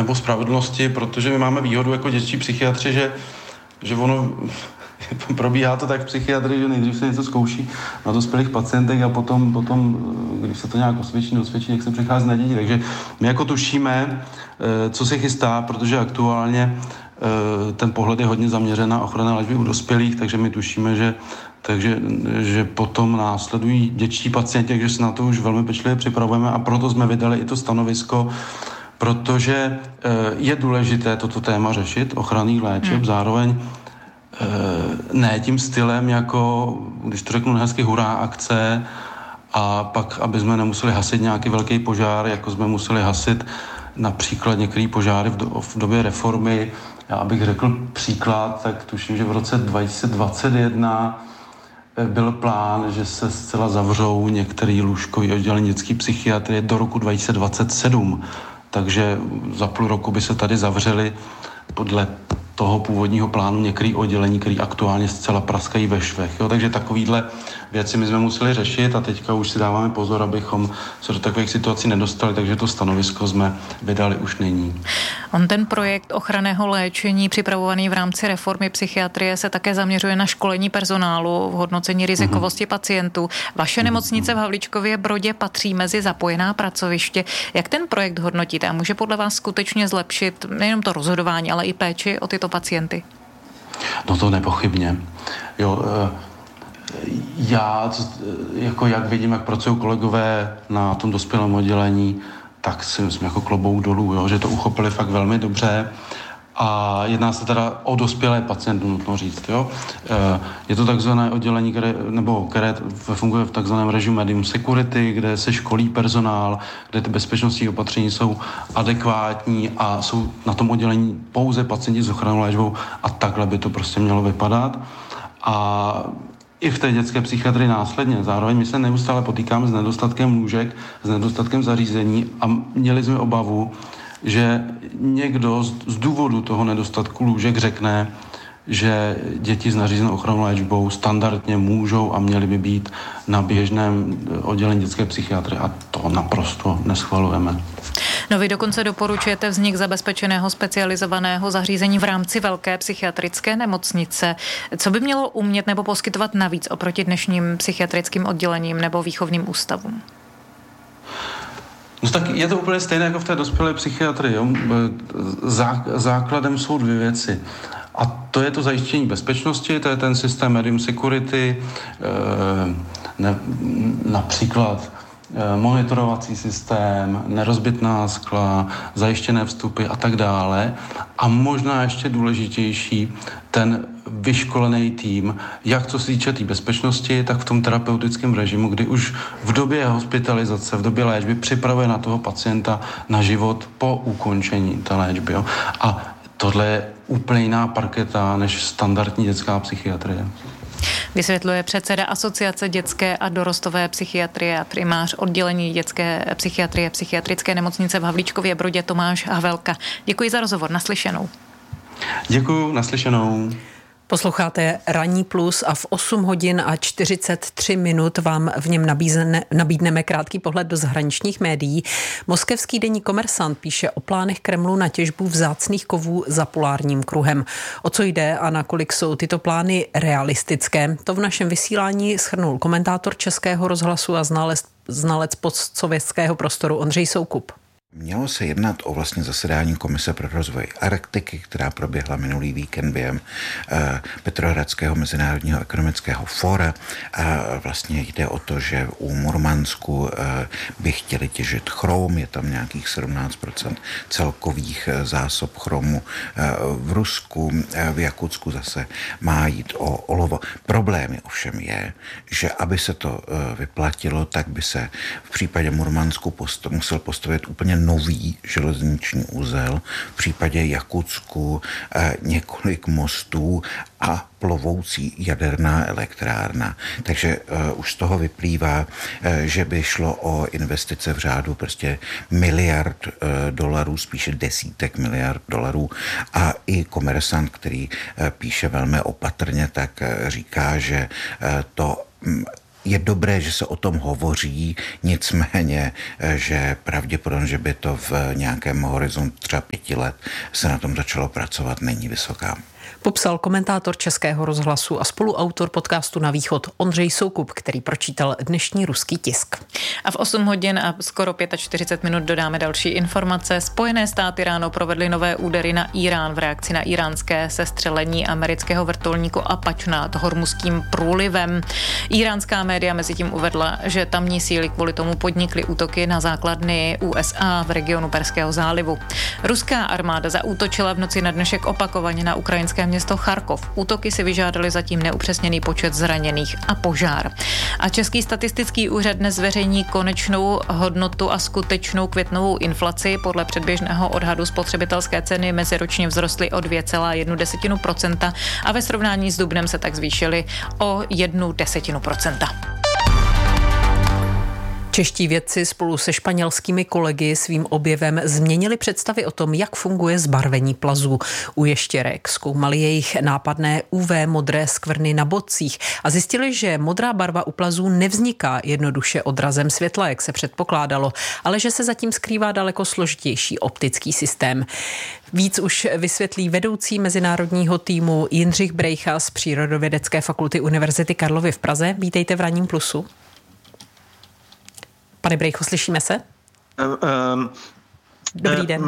nebo spravedlnosti, protože my máme výhodu jako dětští psychiatři, že ono probíhá to tak v psychiatrii, že nejdřív se něco zkouší na dospělých pacientech a potom, když se to nějak osvědčí, tak se přechází na děti. Takže my jako tušíme, co se chystá, protože aktuálně ten pohled je hodně zaměřen na ochranné léčby u dospělých, takže my tušíme, že potom následují dětští pacienti, takže se na to už velmi pečlivě připravujeme a proto jsme vydali i to stanovisko, protože je důležité toto téma řešit, ochranných léčeb, zároveň ne tím stylem, jako, když to řeknu hezky, hurá akce a pak, aby jsme nemuseli hasit nějaký velký požár, jako jsme museli hasit například některé požáry v době reformy. Já abych řekl příklad, tak tuším, že v roce 2021 byl plán, že se zcela zavřou některé lůžkové oddělení dětské psychiatrie do roku 2027. Takže za půl roku by se tady zavřely podle toho původního plánu některé oddělení, které aktuálně zcela praskají ve švech. Jo? Takže takovýhle věci my jsme museli řešit a teďka už si dáváme pozor, abychom se do takových situací nedostali, takže to stanovisko jsme vydali už nyní. On ten projekt ochranného léčení připravovaný v rámci reformy psychiatrie se také zaměřuje na školení personálu, v hodnocení rizikovosti pacientů. Vaše nemocnice v Havlíčkově Brodě patří mezi zapojená pracoviště. Jak ten projekt hodnotíte a může podle vás skutečně zlepšit nejenom to rozhodování, ale i péči o tyto pacienty? No to nepochybně. Jo, já, jak vidím, jak pracují kolegové na tom dospělém oddělení, tak si myslím jako klobouk dolů, jo, že to uchopili fakt velmi dobře. A jedná se teda o dospělé pacienty, nutno říct. Jo. Je to takzvané oddělení, které funguje v takzvaném režimu medium security, kde se školí personál, kde ty bezpečnostní opatření jsou adekvátní a jsou na tom oddělení pouze pacienti s ochrannou léčbou a takhle by to prostě mělo vypadat. A i v té dětské psychiatrii následně. Zároveň my se neustále potýkáme s nedostatkem lůžek, s nedostatkem zařízení a měli jsme obavu, že někdo z důvodu toho nedostatku lůžek řekne, že děti s nařízenou ochrannou léčbou standardně můžou a měly by být na běžném oddělení dětské psychiatrie a to naprosto neschvalujeme. No vy dokonce doporučujete vznik zabezpečeného specializovaného zařízení v rámci velké psychiatrické nemocnice. Co by mělo umět nebo poskytovat navíc oproti dnešním psychiatrickým oddělením nebo výchovným ústavům? No tak je to úplně stejné jako v té dospělé psychiatrii. Jo? Základem jsou dvě věci. A to je to zajištění bezpečnosti, to je ten systém medium security, například monitorovací systém, nerozbitná skla, zajištěné vstupy a tak dále. A možná ještě důležitější, ten vyškolený tým, jak co se týče té bezpečnosti, tak v tom terapeutickém režimu, kdy už v době hospitalizace, v době léčby připravuje na toho pacienta na život po ukončení té léčby. Jo. A tohle je úplně jiná parketa než standardní dětská psychiatrie. Vysvětluje předseda Asociace dětské a dorostové psychiatrie a primář oddělení dětské psychiatrie psychiatrické nemocnice v Havlíčkově Brodě Tomáš Havelka. Děkuji za rozhovor, naslyšenou. Děkuji, naslyšenou. Posloucháte Ranní plus a v 8 hodin a 43 minut vám v něm nabídneme krátký pohled do zahraničních médií. Moskevský deník Kommersant píše o plánech Kremlu na těžbu vzácných kovů za polárním kruhem. O co jde a nakolik jsou tyto plány realistické? To v našem vysílání shrnul komentátor Českého rozhlasu a znalec postsovětského prostoru Ondřej Soukup. Mělo se jednat o vlastně zasedání Komise pro rozvoj Arktiky, která proběhla minulý víkend během Petrohradského mezinárodního ekonomického fóra. A vlastně jde o to, že u Murmansku by chtěli těžit chrom, je tam nějakých 17% celkových zásob chromu. V Rusku, v Jakutsku zase má jít o olovo. Problém ovšem je, že aby se to vyplatilo, tak by se v případě Murmansku musel postavit úplně nový železniční uzel, v případě Jakutsku několik mostů a plovoucí jaderná elektrárna. Takže už z toho vyplývá, že by šlo o investice v řádu prostě miliard dolarů, spíše desítek miliard dolarů. A i Kommersant, který píše velmi opatrně, tak říká, že to je dobré, že se o tom hovoří, nicméně, že pravděpodobně, že by to v nějakém horizontu třeba 5 let se na tom začalo pracovat, není vysoká. Popsal komentátor Českého rozhlasu a spoluautor podcastu Na východ Ondřej Soukup, který pročítal dnešní ruský tisk. A v 8 hodin a skoro 45 minut dodáme další informace. Spojené státy ráno provedly nové údery na Irán v reakci na iránské sestřelení amerického vrtulníku Apache nad Hormuzským průlivem. Iránská média mezitím uvedla, že tamní síly kvůli tomu podnikly útoky na základny USA v regionu Perského zálivu. Ruská armáda zaútočila v noci na dnešek opakovaně na ukrajinské město Charkov. Útoky si vyžádali zatím neupřesněný počet zraněných a požár. A Český statistický úřad dnes zveřejní konečnou hodnotu a skutečnou květnovou inflaci. Podle předběžného odhadu spotřebitelské ceny meziročně vzrostly o 2,1% a ve srovnání s dubnem se tak zvýšily o 0,1%. Čeští vědci spolu se španělskými kolegy svým objevem změnili představy o tom, jak funguje zbarvení plazů u ještěrek. Zkoumali jejich nápadné UV modré skvrny na bodcích a zjistili, že modrá barva u plazů nevzniká jednoduše odrazem světla, jak se předpokládalo, ale že se zatím skrývá daleko složitější optický systém. Víc už vysvětlí vedoucí mezinárodního týmu Jindřich Brejcha z Přírodovědecké fakulty Univerzity Karlovy v Praze. Vítejte v Ranním plusu. Pane Brejcho, slyšíme se? Dobrý den.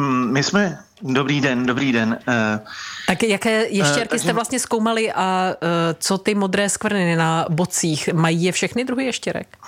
Dobrý den. Tak jaké ještěrky jste vlastně zkoumali a co ty modré skvrny na bodcích? Mají je všechny druhy ještěrek?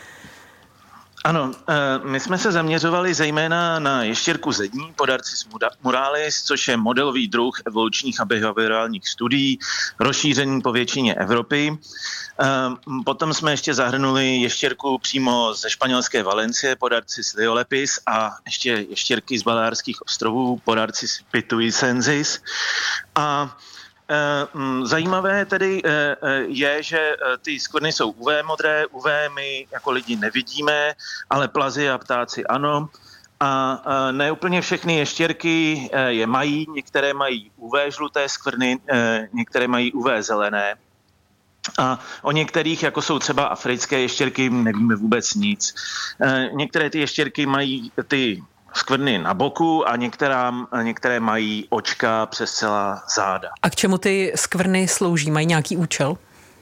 Ano, my jsme se zaměřovali zejména na ještěrku zední, Podarcis muralis, což je modelový druh evolučních a behaviorálních studií, rozšířený po většině Evropy. Potom jsme ještě zahrnuli ještěrku přímo ze španělské Valencie, Podarcis liolepis, a ještě ještěrky z Baleárských ostrovů, Podarcis pituicensis. A zajímavé tedy je, že ty skvrny jsou UV modré, UV my jako lidi nevidíme, ale plazy a ptáci ano. A ne úplně všechny ještěrky je mají, některé mají UV žluté skvrny, některé mají UV zelené. A o některých, jako jsou třeba africké ještěrky, nevíme vůbec nic. Některé ty ještěrky mají ty skvrny na boku a některé mají očka přes celá záda. A k čemu ty skvrny slouží? Mají nějaký účel?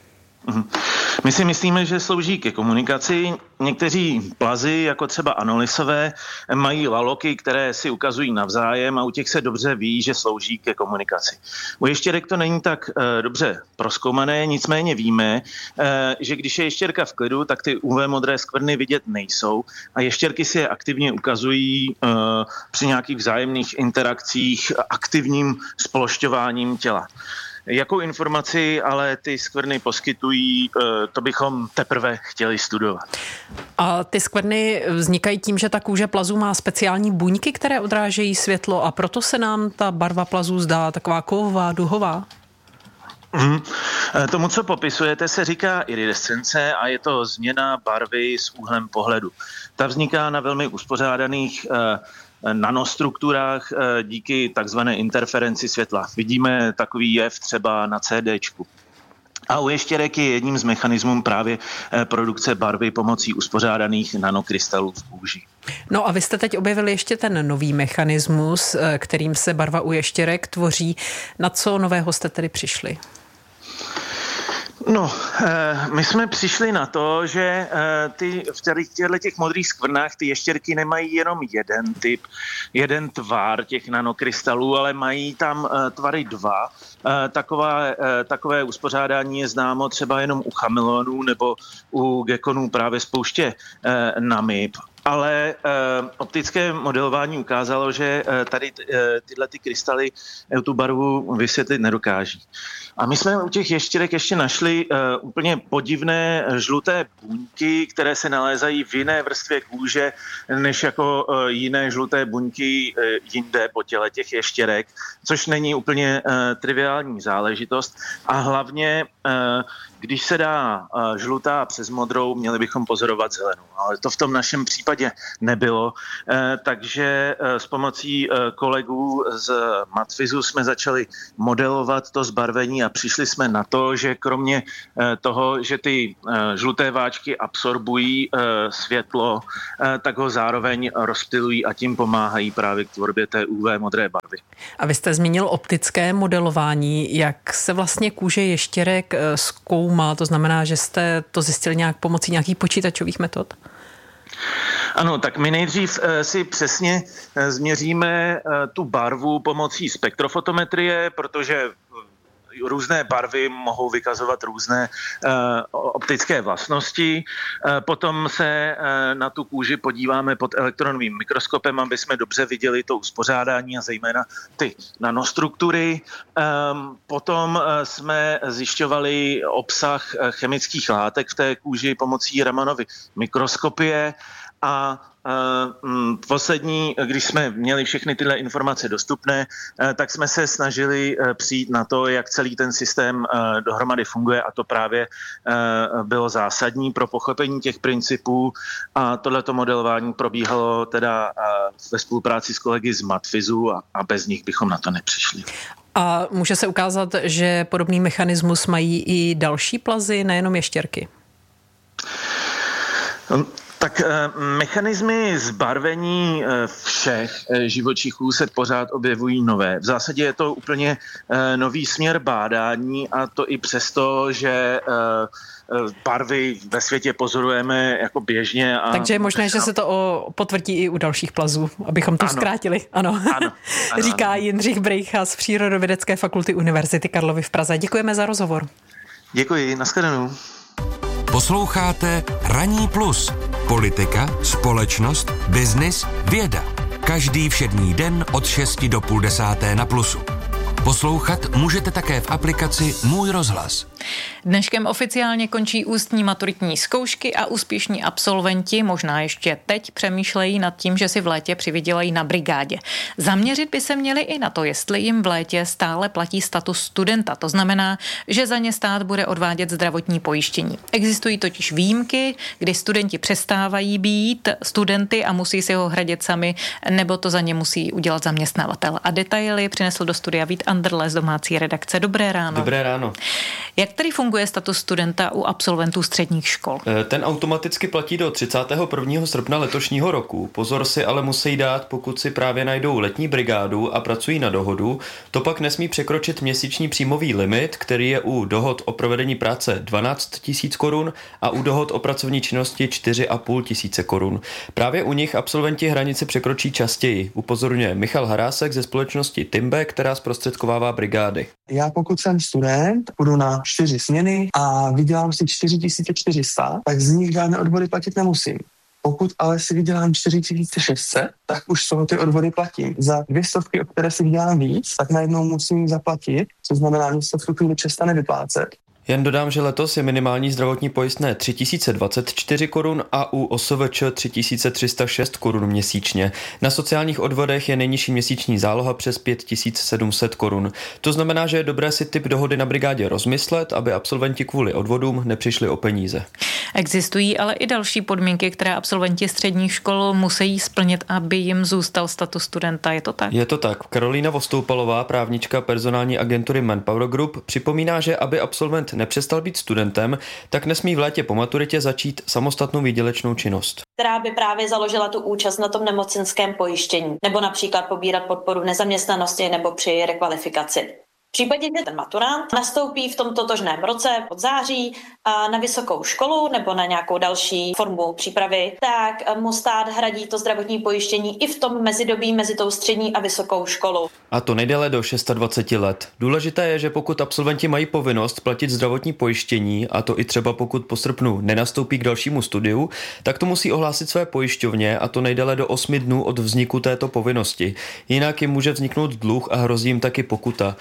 My si myslíme, že slouží ke komunikaci. Někteří plazy, jako třeba anolisové, mají laloky, které si ukazují navzájem a u těch se dobře ví, že slouží ke komunikaci. U ještěrek to není tak dobře prozkoumané, nicméně víme, že když je ještěrka v klidu, tak ty UV modré skvrny vidět nejsou a ještěrky si je aktivně ukazují při nějakých vzájemných interakcích aktivním splošťováním těla. Jakou informaci ale ty skvrny poskytují, to bychom teprve chtěli studovat. A ty skvrny vznikají tím, že ta kůže plazů má speciální buňky, které odrážejí světlo a proto se nám ta barva plazů zdá taková kovová, duhová? Tomu, co popisujete, se říká iridescence a je to změna barvy s úhlem pohledu. Ta vzniká na velmi uspořádaných nanostrukturách díky takzvané interferenci světla. Vidíme takový jev třeba na CDčku. A u ještěrek je jedním z mechanismů právě produkce barvy pomocí uspořádaných nanokrystalů v kůži. No a vy jste teď objevili ještě ten nový mechanismus, kterým se barva u ještěrek tvoří. Na co nového jste tedy přišli? No, my jsme přišli na to, že v těch modrých skvrnách ty ještěrky nemají jenom jeden typ, jeden tvar těch nanokrystalů, ale mají tam tvary dva. Takové uspořádání je známo třeba jenom u chameleonů nebo u gekonů právě z pouště Namib. Ale optické modelování ukázalo, že tady tyhle ty krystaly tu barvu vysvětlit nedokáží. A my jsme u těch ještěrek ještě našli úplně podivné žluté buňky, které se nalézají v jiné vrstvě kůže, než jako jiné žluté buňky jinde po těle těch ještěrek, což není úplně triviální záležitost. A hlavně když se dá žlutá přes modrou, měli bychom pozorovat zelenou. Ale to v tom našem případě nebylo, takže s pomocí kolegů z Matfizu jsme začali modelovat to zbarvení a přišli jsme na to, že kromě toho, že ty žluté váčky absorbují světlo, tak ho zároveň rozptylují a tím pomáhají právě k tvorbě té UV modré barvy. A vy jste zmínil optické modelování. Jak se vlastně kůže ještěrek zkoumá? To znamená, že jste to zjistili nějak pomocí nějakých počítačových metod? Ano, tak my nejdřív si přesně změříme tu barvu pomocí spektrofotometrie, protože různé barvy mohou vykazovat různé optické vlastnosti. Potom se na tu kůži podíváme pod elektronovým mikroskopem, aby jsme dobře viděli to uspořádání a zejména ty nanostruktury. Potom jsme zjišťovali obsah chemických látek v té kůži pomocí Ramanovy mikroskopie a poslední, když jsme měli všechny tyhle informace dostupné, tak jsme se snažili přijít na to, jak celý ten systém dohromady funguje a to právě bylo zásadní pro pochopení těch principů a tohleto modelování probíhalo teda ve spolupráci s kolegy z Matfizu a bez nich bychom na to nepřišli. A může se ukázat, že podobný mechanismus mají i další plazy, nejenom ještěrky? Tak mechanismy zbarvení všech živočichů se pořád objevují nové. V zásadě je to úplně nový směr bádání a to i přesto, že barvy ve světě pozorujeme jako běžně. Takže je možné, že se to potvrdí i u dalších plazů, abychom to zkrátili. Ano. Říká Jindřich Brejcha z Přírodovědecké fakulty Univerzity Karlovy v Praze. Děkujeme za rozhovor. Děkuji, nashledanou. Posloucháte Ranní plus. Politika, společnost, biznis, věda. Každý všední den od 6 do 9:30 na Plusu. Poslouchat můžete také v aplikaci Můj rozhlas. Dneškem oficiálně končí ústní maturitní zkoušky a úspěšní absolventi možná ještě teď přemýšlejí nad tím, že si v létě přivydělají na brigádě. Zaměřit by se měli i na to, jestli jim v létě stále platí status studenta. To znamená, že za ně stát bude odvádět zdravotní pojištění. Existují totiž výjimky, kdy studenti přestávají být studenty a musí si ho hradit sami, nebo to za ně musí udělat zaměstnavatel. A detaily přinesl do studia Vít Anderle z domácí redakce. Dobré ráno. Dobré ráno. Jak tedy funguje status studenta u absolventů středních škol? Ten automaticky platí do 31. srpna letošního roku. Pozor si ale musí dát, pokud si právě najdou letní brigádu a pracují na dohodu. To pak nesmí překročit měsíční příjmový limit, který je u dohod o provedení práce 12 000 korun a u dohod o pracovní činnosti 4 500 korun. Právě u nich absolventi hranici překročí častěji, upozorňuje Michal Harásek ze společnosti Timbe, která zprostředkovává brigády. Já pokud jsem student, půjdu na 4 směny a vydělám si 4400, tak z nich žádné odvody platit nemusím. Pokud ale si vydělám 4600, tak už jsou ty odvody platím. Za 200, o které si vydělám víc, tak najednou musím zaplatit, co znamená, že se v tu chvíli přestane vyplácet. Jen dodám, že letos je minimální zdravotní pojistné 3024 korun a u OSVČ 3306 korun měsíčně. Na sociálních odvodech je nejnižší měsíční záloha přes 5700 korun. To znamená, že je dobré si typ dohody na brigádě rozmyslet, aby absolventi kvůli odvodům nepřišli o peníze. Existují ale i další podmínky, které absolventi středních škol musí splnit, aby jim zůstal status studenta. Je to tak? Je to tak. Karolína Vostoupalová, právnička personální agentury Manpower Group, připomíná, že aby absolvent nepřestal být studentem, tak nesmí v létě po maturitě začít samostatnou výdělečnou činnost, která by právě založila tu účast na tom nemocenském pojištění, nebo například pobírat podporu v nezaměstnanosti nebo při rekvalifikaci. V případě, že ten maturant nastoupí v tom totožném roce od září na vysokou školu nebo na nějakou další formu přípravy, tak mu stát hradí to zdravotní pojištění i v tom mezidobí mezi tou střední a vysokou školou. A to nejdéle do 26 let. Důležité je, že pokud absolventi mají povinnost platit zdravotní pojištění, a to i třeba pokud po srpnu nenastoupí k dalšímu studiu, tak to musí ohlásit své pojišťovně a to nejdéle do 8 dnů od vzniku této povinnosti. Jinak jim může vzniknout dluh a hrozí jim taky pokuta. To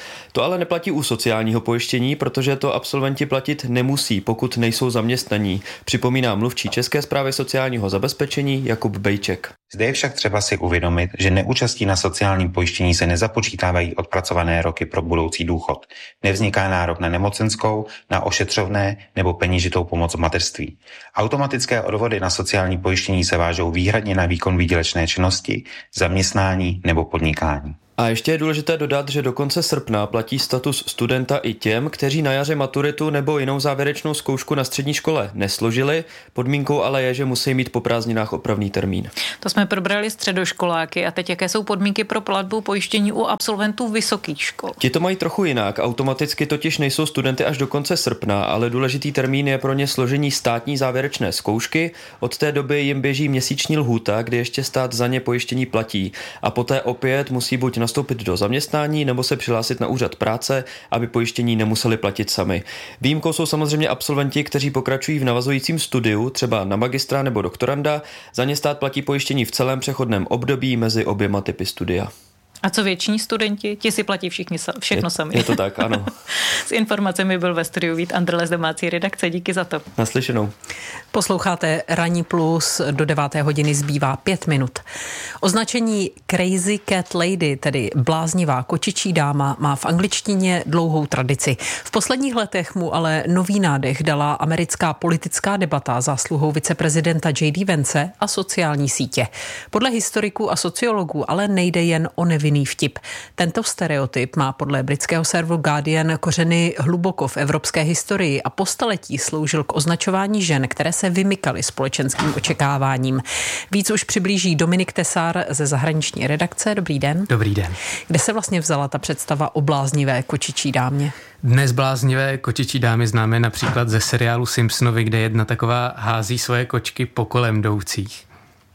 To ale neplatí u sociálního pojištění, protože to absolventi platit nemusí, pokud nejsou zaměstnaní, připomíná mluvčí České správy sociálního zabezpečení Jakub Bejček. Zde je však třeba si uvědomit, že neúčastí na sociálním pojištění se nezapočítávají odpracované roky pro budoucí důchod. Nevzniká nárok na nemocenskou, na ošetřovné nebo peněžitou pomoc v mateřství. Automatické odvody na sociální pojištění se vážou výhradně na výkon výdělečné činnosti, zaměstnání nebo podnikání. A ještě je důležité dodat, že do konce srpna platí status studenta i těm, kteří na jaře maturitu nebo jinou závěrečnou zkoušku na střední škole nesložili. Podmínkou ale je, že musí mít po prázdninách opravný termín. To jsme probrali středoškoláky a teď jaké jsou podmínky pro platbu pojištění u absolventů vysokých škol? Ti to mají trochu jinak, automaticky totiž nejsou studenty až do konce srpna, ale důležitý termín je pro ně složení státní závěrečné zkoušky. Od té doby jim běží měsíční lhůta, kdy ještě stát za ně pojištění platí a poté opět musí buď nastoupit do zaměstnání nebo se přihlásit na úřad práce, aby pojištění nemuseli platit sami. Výjimkou jsou samozřejmě absolventi, kteří pokračují v navazujícím studiu, třeba na magistra nebo doktoranda. Za ně stát platí pojištění v celém přechodném období mezi oběma typy studia. A co většiní studenti? Ti si platí všechno sami. Je to tak, ano. S informacemi byl ve studiu Vít Andrle z domácí redakce. Díky za to. Naslyšenou. Posloucháte Ranní plus, do 9. hodiny zbývá 5 minut. Označení Crazy Cat Lady, tedy bláznivá kočičí dáma, má v angličtině dlouhou tradici. V posledních letech mu ale nový nádech dala americká politická debata zásluhou viceprezidenta J.D. Vance a sociální sítě. Podle historiků a sociologů ale nejde jen o nevinný vtip. Tento stereotyp má podle britského serveru Guardian kořeny hluboko v evropské historii a po staletí sloužil k označování žen, které se vymykaly společenským očekáváním. Víc už přiblíží Dominik Tesár ze zahraniční redakce. Dobrý den. Dobrý den. Kde se vlastně vzala ta představa o bláznivé kočičí dámě? Dnes bláznivé kočičí dámy známe například ze seriálu Simpsonovi, kde jedna taková hází svoje kočky po kolem jdoucích.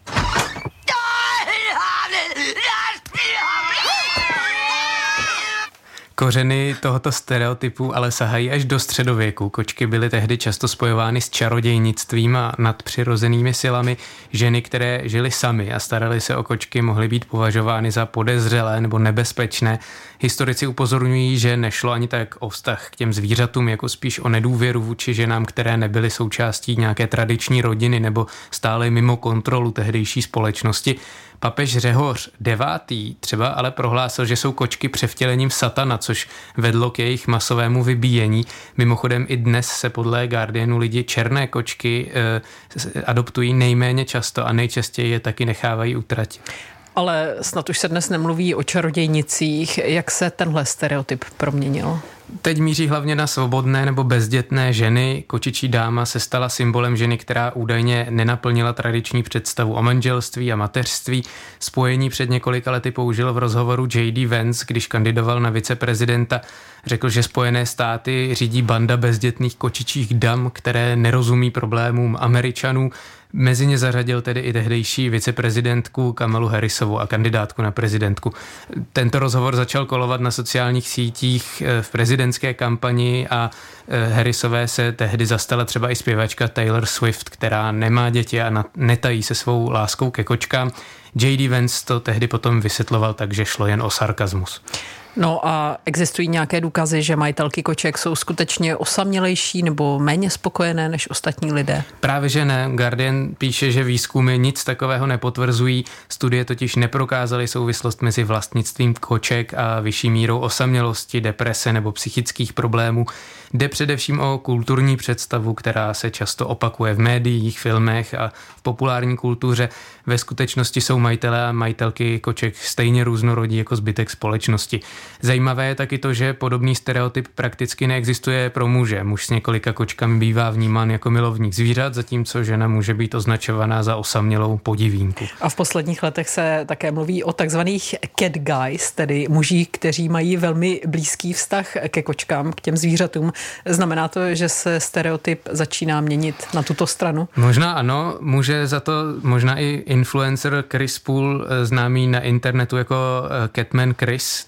Kořeny tohoto stereotypu ale sahají až do středověku. Kočky byly tehdy často spojovány s čarodějnictvím a nadpřirozenými silami. Ženy, které žily samy a staraly se o kočky, mohly být považovány za podezřelé nebo nebezpečné. Historici upozorňují, že nešlo ani tak o vztah k těm zvířatům, jako spíš o nedůvěru vůči ženám, které nebyly součástí nějaké tradiční rodiny nebo stále mimo kontrolu tehdejší společnosti. Papež Řehoř IX. Třeba ale prohlásil, že jsou kočky převtělením satana, což vedlo k jejich masovému vybíjení. Mimochodem i dnes se podle Guardianu lidi černé kočky adoptují nejméně často a nejčastěji je taky nechávají utratit. Ale snad už se dnes nemluví o čarodějnicích. Jak se tenhle stereotyp proměnil? Teď míří hlavně na svobodné nebo bezdětné ženy. Kočičí dáma se stala symbolem ženy, která údajně nenaplnila tradiční představu o manželství a mateřství. Spojení před několika lety použil v rozhovoru J.D. Vance, když kandidoval na viceprezidenta. Řekl, že Spojené státy řídí banda bezdětných kočičích dam, které nerozumí problémům Američanů. Mezi ně zařadil tedy i tehdejší viceprezidentku Kamalu Harrisovou a kandidátku na prezidentku. Tento rozhovor začal kolovat na sociálních sítích v prezidentské kampani a Harrisové se tehdy zastala třeba i zpěvačka Taylor Swift, která nemá děti a netají se svou láskou ke kočkám. J.D. Vance to tehdy potom vysvětloval tak, že šlo jen o sarkazmus. No a existují nějaké důkazy, že majitelky koček jsou skutečně osamělejší nebo méně spokojené než ostatní lidé? Právě že ne. Guardian píše, že výzkumy nic takového nepotvrzují. Studie totiž neprokázaly souvislost mezi vlastnictvím koček a vyšší mírou osamělosti, deprese nebo psychických problémů. Jde především o kulturní představu, která se často opakuje v médiích, filmech a v populární kultuře. Ve skutečnosti jsou majitelé a majitelky koček stejně různorodí jako zbytek společnosti. Zajímavé je taky to, že podobný stereotyp prakticky neexistuje pro muže. Muž s několika kočkami bývá vnímán jako milovník zvířat, zatímco žena může být označovaná za osamělou podivínku. A v posledních letech se také mluví o takzvaných cat guys, tedy muži, kteří mají velmi blízký vztah ke kočkám, k těm zvířatům. Znamená to, že se stereotyp začíná měnit na tuto stranu? Možná ano, může za to možná i influencer Chris Poole, známý na internetu jako Catman Chris, tedy kočičí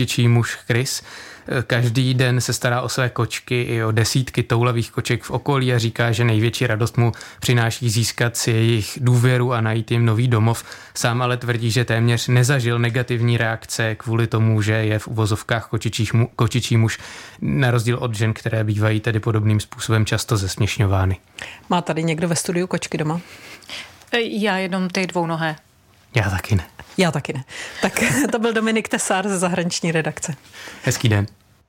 kočičí muž Chris. Každý den se stará o své kočky i o desítky toulavých koček v okolí a říká, že největší radost mu přináší získat si jejich důvěru a najít jim nový domov. Sám ale tvrdí, že téměř nezažil negativní reakce kvůli tomu, že je v uvozovkách kočičí muž, na rozdíl od žen, které bývají tedy podobným způsobem často zesměšňovány. Má tady někdo ve studiu kočky doma? Já jenom ty dvounohé. Já taky ne. Já taky ne. Tak to byl Dominik Tesár ze zahraniční redakce. Hezký den.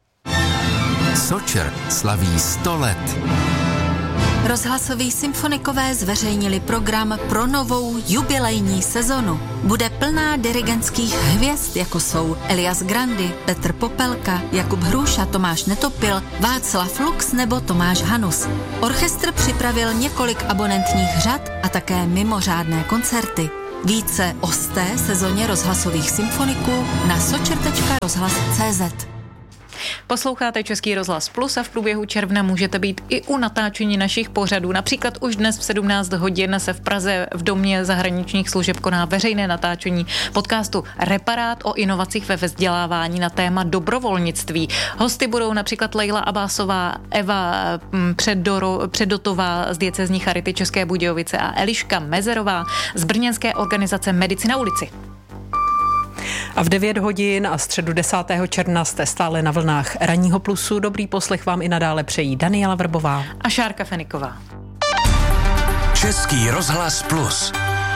Sočer slaví 100 let. Rozhlasoví symfonikové zveřejnili program pro novou jubilejní sezonu. Bude plná dirigentských hvězd, jako jsou Elias Grandy, Petr Popelka, Jakub Hruša, Tomáš Netopil, Václav Lux nebo Tomáš Hanus. Orchestr připravil několik abonentních řad a také mimořádné koncerty. Více o 100. sezóně rozhlasových symfoniků na sočer.rozhlas.cz. Posloucháte Český rozhlas Plus a v průběhu června můžete být i u natáčení našich pořadů. Například už dnes v 17 hodin se v Praze v Domě zahraničních služeb koná veřejné natáčení podcastu Reparát o inovacích ve vzdělávání na téma dobrovolnictví. Hosty budou například Lejla Abásová, Eva Předotová z diecézní Charity České Budějovice a Eliška Mezerová z brněnské organizace Medici na ulici. A v 9 hodin a středu 10. června jste stále na vlnách Ranního plusu. Dobrý poslech vám i nadále přejí Daniela Vrbová a Šárka Feniková. Český rozhlas Plus.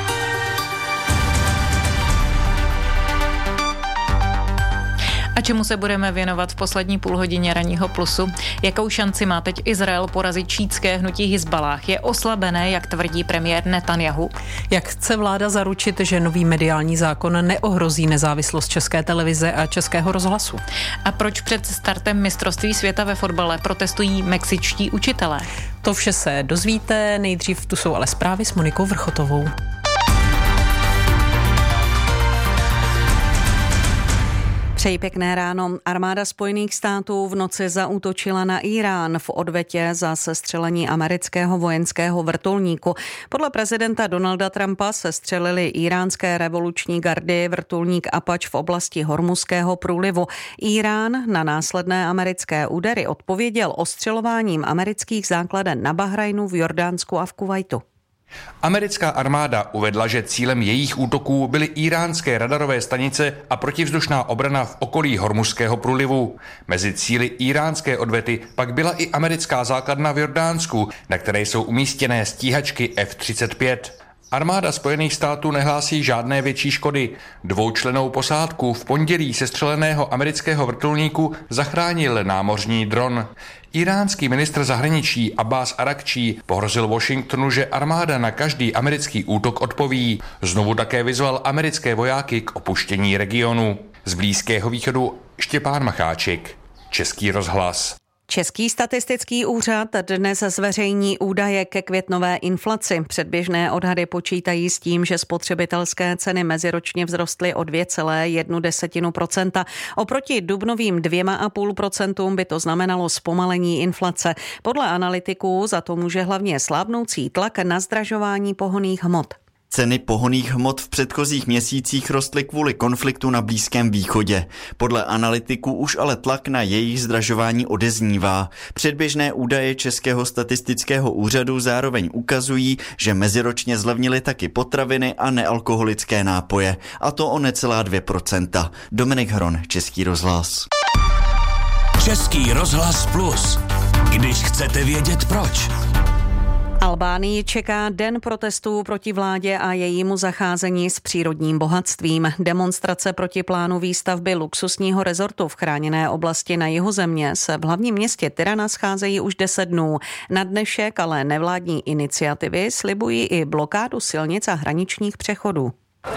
A čemu se budeme věnovat v poslední půlhodině Ranního plusu? Jakou šanci má teď Izrael porazit šítské hnutí Hizbalách? Je oslabené, jak tvrdí premiér Netanjahu? Jak chce vláda zaručit, že nový mediální zákon neohrozí nezávislost České televize a Českého rozhlasu? A proč před startem mistrovství světa ve fotbale protestují mexičtí učitelé? To vše se dozvíte, nejdřív tu jsou ale zprávy s Monikou Vrchotovou. Přeji pěkné ráno. Armáda Spojených států v noci zaútočila na Irán v odvetě za sestřelení amerického vojenského vrtulníku. Podle prezidenta Donalda Trumpa sestřelili iránské revoluční gardy vrtulník Apache v oblasti Hormuzského průlivu. Irán na následné americké údery odpověděl ostřelováním amerických základen na Bahrajnu, v Jordánsku a v Kuvajtu. Americká armáda uvedla, že cílem jejich útoků byly iránské radarové stanice a protivzdušná obrana v okolí Hormuzského průlivu. Mezi cíli iránské odvety pak byla i americká základna v Jordánsku, na které jsou umístěné stíhačky F-35. Armáda Spojených států nehlásí žádné větší škody. Dvoučlennou posádku v pondělí sestřeleného amerického vrtulníku zachránil námořní dron. Iránský ministr zahraničí Abbas Arakčí pohrozil Washingtonu, že armáda na každý americký útok odpoví. Znovu také vyzval americké vojáky k opuštění regionu. Z Blízkého východu Štěpán Macháček, Český rozhlas. Český statistický úřad dnes zveřejní údaje ke květnové inflaci. Předběžné odhady počítají s tím, že spotřebitelské ceny meziročně vzrostly o 2,1%. Oproti dubnovým 2,5% by to znamenalo zpomalení inflace. Podle analytiků za to může hlavně slábnoucí tlak na zdražování pohonných hmot. Ceny pohonných hmot v předchozích měsících rostly kvůli konfliktu na Blízkém východě. Podle analytiků už ale tlak na jejich zdražování odeznívá. Předběžné údaje Českého statistického úřadu zároveň ukazují, že meziročně zlevnily taky potraviny a nealkoholické nápoje, a to o necelá 2%. Dominik Hron, Český rozhlas. Český rozhlas Plus. Když chcete vědět proč. Albánii čeká den protestů proti vládě a jejímu zacházení s přírodním bohatstvím. Demonstrace proti plánu výstavby luxusního rezortu v chráněné oblasti na jihu země se v hlavním městě Tirana scházejí už 10 dnů. Na dnešek ale nevládní iniciativy slibují i blokádu silnic a hraničních přechodů.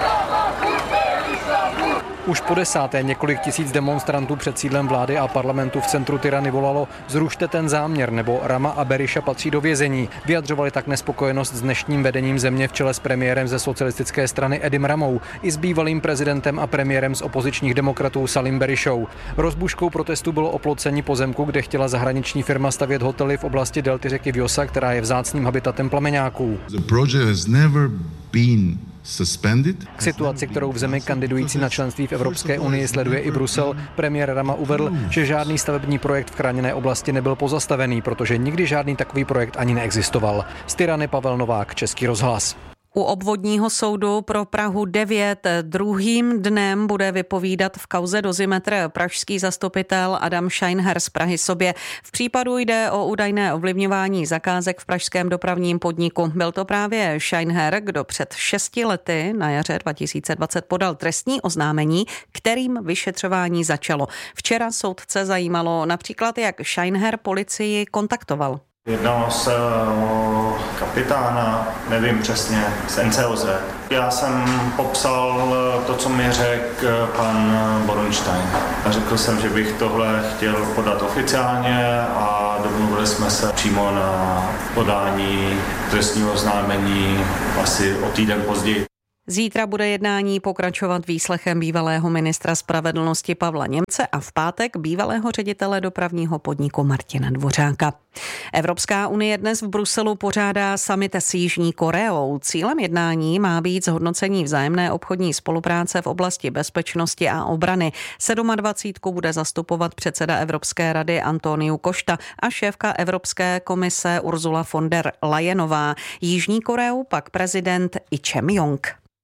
Už po 10. několik tisíc demonstrantů před sídlem vlády a parlamentu v centru Tirany volalo: zrušte ten záměr, nebo Rama a Berisha patří do vězení. Vyjadřovali tak nespokojenost s dnešním vedením země v čele s premiérem ze socialistické strany Edim Ramou i s bývalým prezidentem a premiérem z opozičních demokratů Salim Berishou. Rozbuškou protestu bylo oplocení pozemku, kde chtěla zahraniční firma stavět hotely v oblasti delty řeky Vjosa, která je vzácným habitatem plameňáků. The project has never been K situaci, kterou v zemi kandidující na členství v Evropské unii sleduje i Brusel, premiér Rama uvedl, že žádný stavební projekt v chráněné oblasti nebyl pozastavený, protože nikdy žádný takový projekt ani neexistoval. Z Tyrany Pavel Novák, Český rozhlas. U obvodního soudu pro Prahu 9 druhým dnem bude vypovídat v kauze Dozimetr pražský zastupitel Adam Scheinher z Prahy sobě. V případu jde o údajné ovlivňování zakázek v pražském dopravním podniku. Byl to právě Scheinher, kdo před 6 lety na jaře 2020 podal trestní oznámení, kterým vyšetřování začalo. Včera soudce zajímalo například, jak Scheinher policii kontaktoval. Jednalo se o kapitána, nevím přesně, z NCOZ. Já jsem popsal to, co mi řekl pan Boronstein. A řekl jsem, že bych tohle chtěl podat oficiálně a domluvili jsme se přímo na podání trestního oznámení asi o týden později. Zítra bude jednání pokračovat výslechem bývalého ministra spravedlnosti Pavla Němce a v pátek bývalého ředitele dopravního podniku Martina Dvořáka. Evropská unie dnes v Bruselu pořádá summit s Jižní Koreou. Cílem jednání má být zhodnocení vzájemné obchodní spolupráce v oblasti bezpečnosti a obrany. 27. bude zastupovat předseda Evropské rady Antoniu Costa a šéfka Evropské komise Ursula von der Leyenová. Jižní Koreu pak prezident Lee Jae-myung.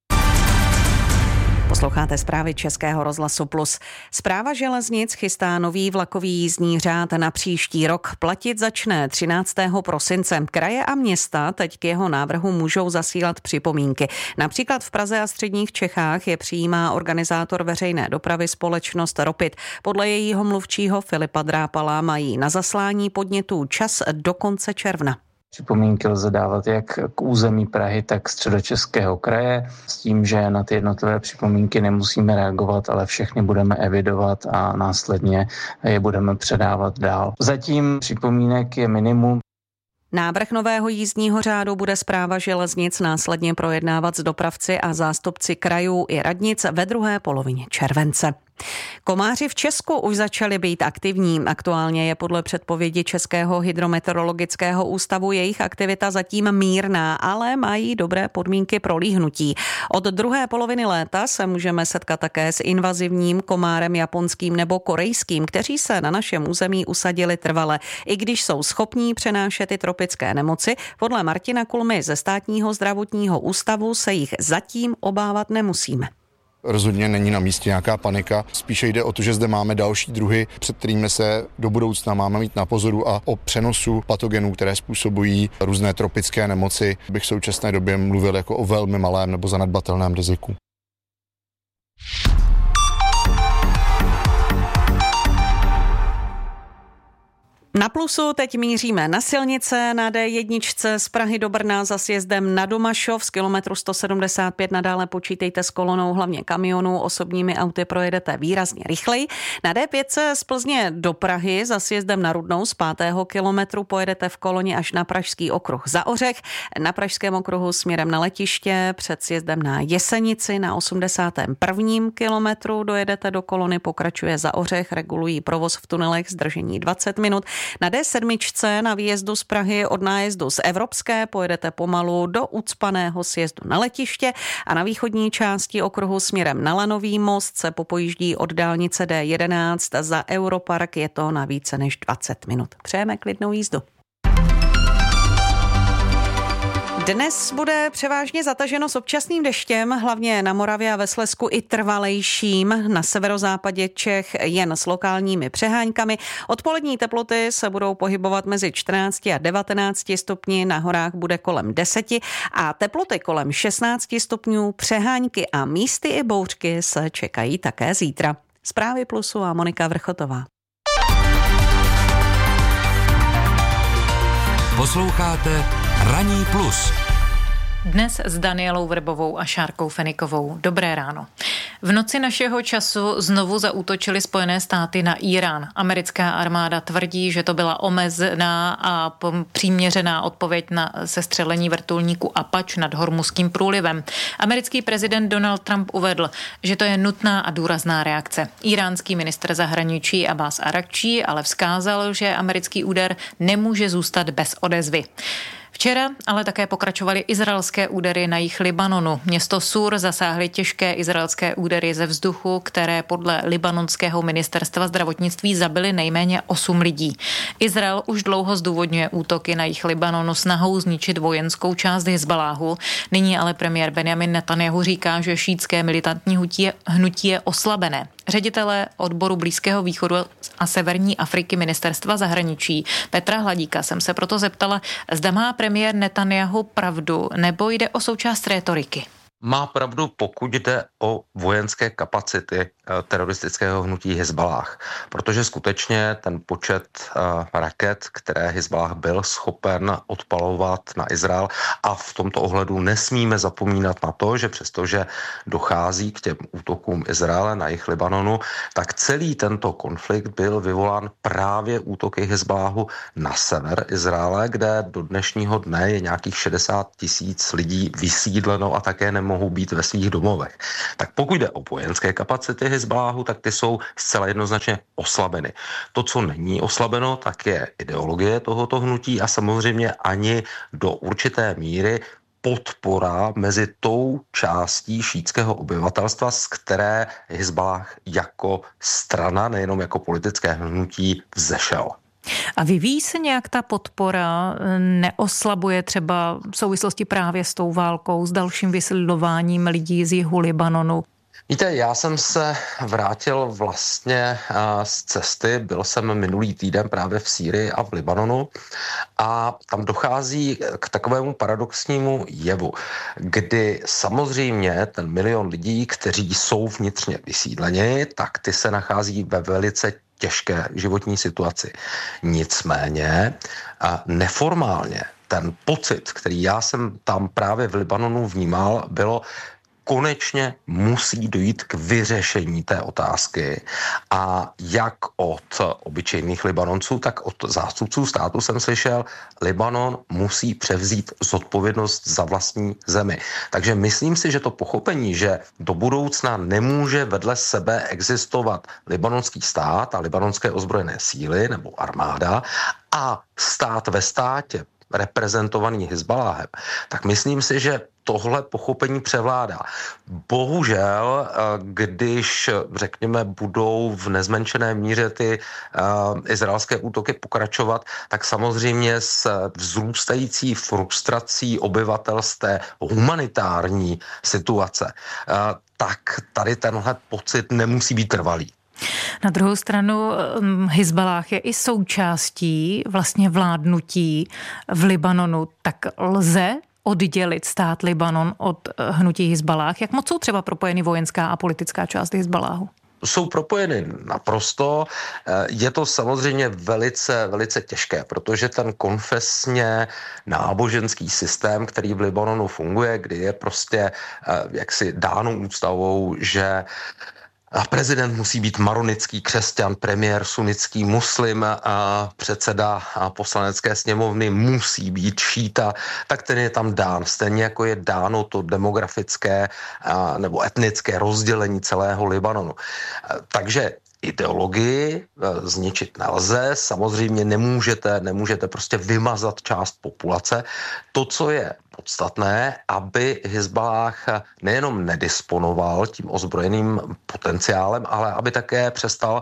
Posloucháte zprávy Českého rozhlasu Plus. Správa železnic chystá nový vlakový jízdní řád na příští rok. Platit začne 13. prosince. Kraje a města teď k jeho návrhu můžou zasílat připomínky. Například v Praze a středních Čechách je přijímá organizátor veřejné dopravy společnost Ropit. Podle jejího mluvčího Filipa Drápala mají na zaslání podnětů čas do konce června. Připomínky lze dávat jak k území Prahy, tak Středočeského kraje, s tím, že na ty jednotlivé připomínky nemusíme reagovat, ale všechny budeme evidovat a následně je budeme předávat dál. Zatím připomínek je minimum. Návrh nového jízdního řádu bude správa železnic následně projednávat s dopravci a zástupci krajů i radnic ve druhé polovině července. Komáři v Česku už začali být aktivní. Aktuálně je podle předpovědi Českého hydrometeorologického ústavu jejich aktivita zatím mírná, ale mají dobré podmínky pro líhnutí. Od druhé poloviny léta se můžeme setkat také s invazivním komárem japonským nebo korejským, kteří se na našem území usadili trvale. I když jsou schopní přenášet i tropické nemoci, podle Martina Kulmy ze Státního zdravotního ústavu se jich zatím obávat nemusíme. Rozhodně není na místě nějaká panika, spíše jde o to, že zde máme další druhy, před kterými se do budoucna máme mít na pozoru a o přenosu patogenů, které způsobují různé tropické nemoci, bych v současné době mluvil jako o velmi malém nebo zanedbatelném riziku. Na Plusu teď míříme na silnice, na D1 z Prahy do Brna za sjezdem na Domašov z kilometru 175 nadále počítejte s kolonou hlavně kamionů, osobními auty projedete výrazně rychleji. Na D5 z Plzně do Prahy za sjezdem na Rudnou z 5. kilometru pojedete v koloně až na Pražský okruh za Ořech. Na Pražském okruhu směrem na letiště před sjezdem na Jesenici na 81. kilometru dojedete do kolony, pokračuje za Ořech, regulují provoz v tunelech, zdržení 20 minut. Na D7 na výjezdu z Prahy od nájezdu z Evropské pojedete pomalu do ucpaného sjezdu na letiště a na východní části okruhu směrem na Lanový most se popojíždí od dálnice D11 za Europark, je to na více než 20 minut. Přejeme klidnou jízdu. Dnes bude převážně zataženo s občasným deštěm, hlavně na Moravě a ve Slezsku i trvalejším. Na severozápadě Čech jen s lokálními přeháňkami. Odpolední teploty se budou pohybovat mezi 14 a 19 stupni, na horách bude kolem 10 a teploty kolem 16 stupňů, přeháňky a místy i bouřky se čekají také zítra. Zprávy Plusu a Monika Vrchotová. Posloucháte Ranní plus. Dnes s Danielou Vrbovou a Šárkou Fenikovou. Dobré ráno. V noci našeho času znovu zaútočily Spojené státy na Irán. Americká armáda tvrdí, že to byla omezená a přiměřená odpověď na sestřelení vrtulníku Apache nad Hormuzským průlivem. Americký prezident Donald Trump uvedl, že to je nutná a důrazná reakce. Iránský ministr zahraničí Abbas Araghči ale vzkázal, že americký úder nemůže zůstat bez odezvy. Včera ale také pokračovaly izraelské údery na jih Libanonu. Město Sur zasáhly těžké izraelské údery ze vzduchu, které podle libanonského ministerstva zdravotnictví zabily nejméně 8 lidí. Izrael už dlouho zdůvodňuje útoky na jih Libanonu snahou zničit vojenskou část Hizbaláhu. Nyní ale premiér Benjamin Netanjahu říká, že šítské militantní hnutí je oslabené. Ředitele odboru Blízkého východu a Severní Afriky ministerstva zahraničí Petra Hladíka jsem se proto zeptala, zda má premiér Netanjahu pravdu, nebo jde o součást rétoriky. Má pravdu, pokud jde o vojenské kapacity teroristického hnutí Hizballáh, protože skutečně ten počet raket, které Hizballáh byl schopen odpalovat na Izrael, a v tomto ohledu nesmíme zapomínat na to, že přestože dochází k těm útokům Izraele na jih Libanonu, tak celý tento konflikt byl vyvolán právě útoky Hizballáhu na sever Izraele, kde do dnešního dne je nějakých 60 000 lidí vysídleno a také nemohou být ve svých domovech. Tak pokud jde o vojenské kapacity Hizballáhu, tak ty jsou zcela jednoznačně oslabeny. To, co není oslabeno, tak je ideologie tohoto hnutí a samozřejmě ani do určité míry podpora mezi tou částí šítského obyvatelstva, z které Hizballáh jako strana, nejenom jako politické hnutí, vzešel. A vyvíjí se nějak ta podpora, neoslabuje třeba v souvislosti právě s tou válkou, s dalším vysídlováním lidí z jihu Libanonu? Víte, já jsem se vrátil vlastně z cesty, byl jsem minulý týden právě v Sýrii a v Libanonu a tam dochází k takovému paradoxnímu jevu, kdy samozřejmě ten 1 milion lidí, kteří jsou vnitřně vysídleni, tak ty se nachází ve velice těžké životní situaci. Nicméně neformálně ten pocit, který já jsem tam právě v Libanonu vnímal, bylo, konečně musí dojít k vyřešení té otázky a jak od obyčejných Libanonců, tak od zástupců státu jsem slyšel, Libanon musí převzít zodpovědnost za vlastní zemi. Takže myslím si, že to pochopení, že do budoucna nemůže vedle sebe existovat libanonský stát a libanonské ozbrojené síly nebo armáda a stát ve státě, reprezentovaný Hizballáhem, tak myslím si, že tohle pochopení převládá. Bohužel, když, řekněme, budou v nezmenšené míře ty izraelské útoky pokračovat, tak samozřejmě s vzrůstající frustrací obyvatel z té humanitární situace, tak tady tenhle pocit nemusí být trvalý. Na druhou stranu Hizballáh je i součástí vlastně vládnutí v Libanonu, tak lze oddělit stát Libanon od hnutí Hizballáh? Jak moc jsou třeba propojeny vojenská a politická část Hizballáhu? Jsou propojeny naprosto. Je to samozřejmě velice, velice těžké, protože ten konfesně náboženský systém, který v Libanonu funguje, kdy je prostě jaksi dáno ústavou, že prezident musí být maronický křesťan, premiér sunnický muslim, a předseda poslanecké sněmovny musí být šíta, tak ten je tam dán. Stejně jako je dáno to demografické nebo etnické rozdělení celého Libanonu. Takže ideologii zničit nelze, samozřejmě nemůžete prostě vymazat část populace. To, co je podstatné, aby Hizballáh nejenom nedisponoval tím ozbrojeným potenciálem, ale aby také přestal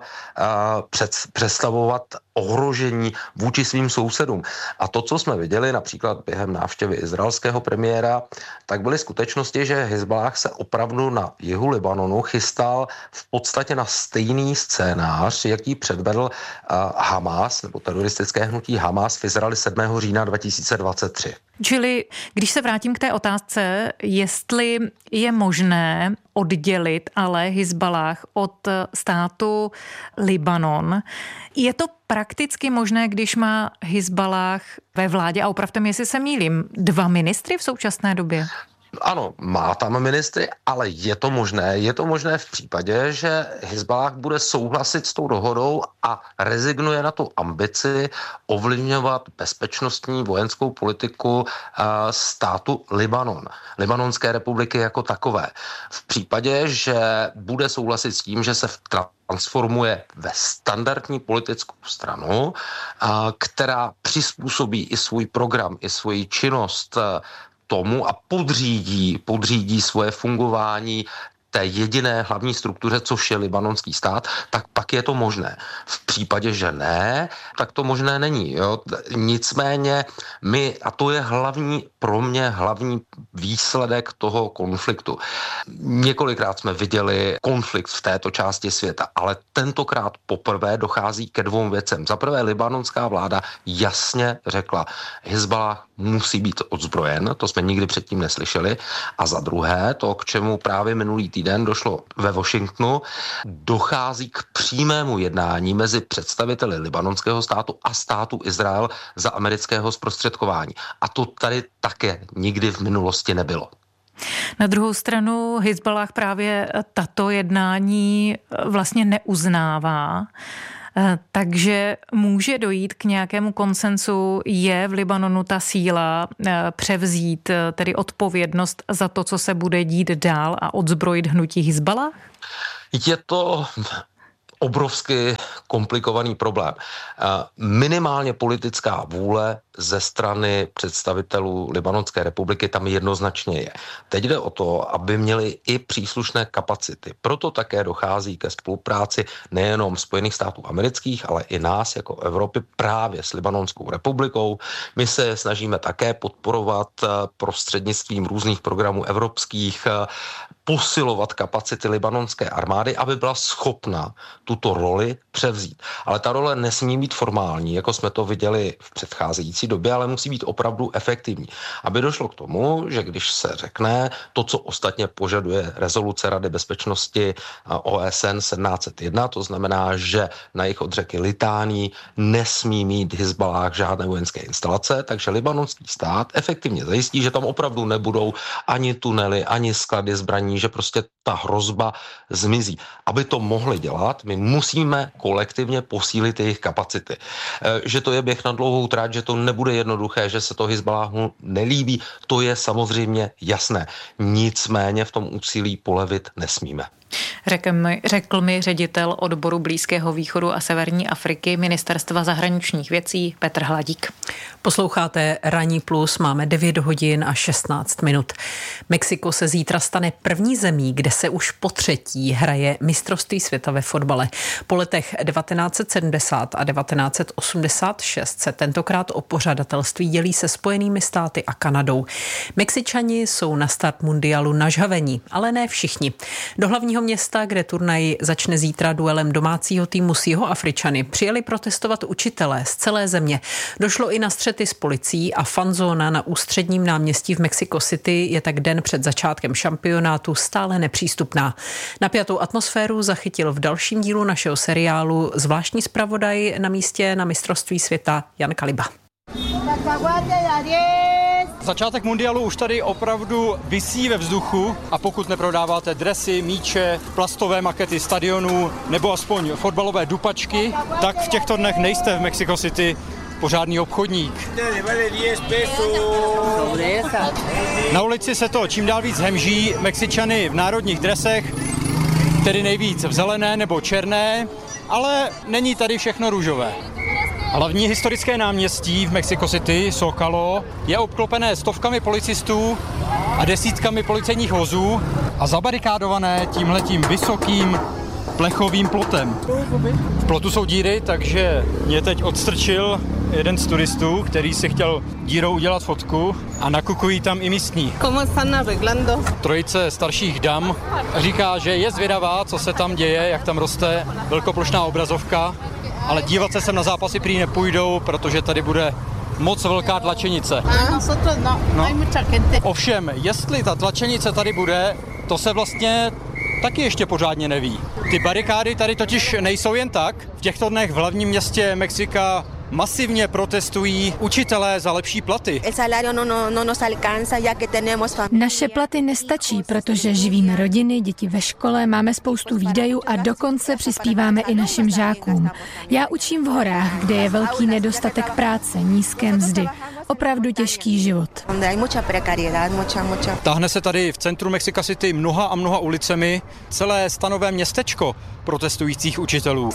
představovat ohrožení vůči svým sousedům. A to, co jsme viděli například během návštěvy izraelského premiéra, tak byly skutečnosti, že Hizballáh se opravdu na jihu Libanonu chystal v podstatě na stejný scénář, jaký předvedl Hamas, nebo teroristické hnutí Hamas v Izraeli 7. října 2023. Čili, když se vrátím k té otázce, jestli je možné oddělit ale Hizballáh od státu Libanon, je to prakticky možné, když má Hizballáh ve vládě, a opravte mě, jestli se mýlím, 2 ministry v současné době? Ano, má tam ministry, ale je to možné v případě, že Hizballáh bude souhlasit s tou dohodou a rezignuje na tu ambici ovlivňovat bezpečnostní vojenskou politiku státu Libanon, Libanonské republiky jako takové. V případě, že bude souhlasit s tím, že se transformuje ve standardní politickou stranu, která přizpůsobí i svůj program, i svoji činnost tomu a podřídí svoje fungování té jediné hlavní struktuře, což je libanonský stát, tak pak je to možné. V případě, že ne, tak to možné není. Jo? Nicméně a to je pro mě hlavní výsledek toho konfliktu. Několikrát jsme viděli konflikt v této části světa, ale tentokrát poprvé dochází ke dvou věcem. Za prvé, libanonská vláda jasně řekla, Hizballáh musí být odzbrojen, to jsme nikdy předtím neslyšeli. A za druhé, to, k čemu právě minulý týden došlo ve Washingtonu, dochází k přímému jednání mezi představiteli libanonského státu a státu Izrael za amerického zprostředkování. A to tady také nikdy v minulosti nebylo. Na druhou stranu Hizballáh právě tato jednání vlastně neuznává. Takže může dojít k nějakému konsensu, je v Libanonu ta síla převzít tedy odpovědnost za to, co se bude dít dál a odzbrojit hnutí Hizballáh? Je to obrovsky komplikovaný problém. Minimálně politická vůle ze strany představitelů Libanonské republiky tam jednoznačně je. Teď jde o to, aby měli i příslušné kapacity. Proto také dochází ke spolupráci nejenom Spojených států amerických, ale i nás jako Evropy právě s Libanonskou republikou. My se snažíme také podporovat prostřednictvím různých programů evropských posilovat kapacity libanonské armády, aby byla schopna tuto roli převzít. Ale ta role nesmí být formální, jako jsme to viděli v předcházející době, ale musí být opravdu efektivní. Aby došlo k tomu, že když se řekne to, co ostatně požaduje rezoluce Rady bezpečnosti OSN 1701, to znamená, že na jih od řeky Litání nesmí mít Hizballáh žádné vojenské instalace, takže libanonský stát efektivně zajistí, že tam opravdu nebudou ani tunely, ani sklady zbraní, že prostě ta hrozba zmizí. Aby to mohli dělat, my musíme kolektivně posílit jejich kapacity. Že to je běh na dlouhou trať, že to nebude jednoduché, že se to Hizballáhu nelíbí, to je samozřejmě jasné. Nicméně v tom úsilí polevit nesmíme. Řekl mi ředitel odboru Blízkého východu a Severní Afriky Ministerstva zahraničních věcí Petr Hladík. Posloucháte Ranní plus, máme 9 hodin a 16 minut. Mexiko se zítra stane první zemí, kde se už po třetí hraje mistrovství světa ve fotbale. Po letech 1970 a 1986 se tentokrát o pořadatelství dělí se Spojenými státy a Kanadou. Mexičani jsou na start mundialu nažhavení, ale ne všichni. Do hlavního města, kde turnaj začne zítra duelem domácího týmu s Jihoafričany, přijeli protestovat učitelé z celé země. Došlo i na střety s policií a fanzóna na ústředním náměstí v Mexico City je tak den před začátkem šampionátu stále nepřístupná. Napjatou atmosféru zachytil v dalším dílu našeho seriálu zvláštní zpravodaj na místě na mistrovství světa Jan Kaliba. Začátek mundialu už tady opravdu visí ve vzduchu a pokud neprodáváte dresy, míče, plastové makety stadionů nebo aspoň fotbalové dupačky, tak v těchto dnech nejste v Mexico City pořádný obchodník. Na ulici se to čím dál víc hemží, Mexičany v národních dresech, tedy nejvíc v zelené nebo černé, ale není tady všechno růžové. Hlavní historické náměstí v Mexico City, Zócalo, je obklopené stovkami policistů a desítkami policejních vozů a zabarikádované tímhletím vysokým plechovým plotem. V plotu jsou díry, takže mě teď odstrčil jeden z turistů, který si chtěl dírou udělat fotku a nakukují tam i místní. Trojice starších dam říká, že je zvědavá, co se tam děje, jak tam roste velkoplošná obrazovka, ale dívat se sem na zápasy prý nepůjdou, protože tady bude moc velká tlačenice. No. Ovšem, jestli ta tlačenice tady bude, to se vlastně taky ještě pořádně neví. Ty barikády tady totiž nejsou jen tak. V těchto dnech v hlavním městě Mexika Masivně protestují učitelé za lepší platy. Naše platy nestačí, protože živíme rodiny, děti ve škole, máme spoustu výdajů a dokonce přispíváme i našim žákům. Já učím v horách, kde je velký nedostatek práce, nízké mzdy. Opravdu těžký život. Táhne se tady v centru Mexico City mnoha a mnoha ulicemi celé stanové městečko protestujících učitelů.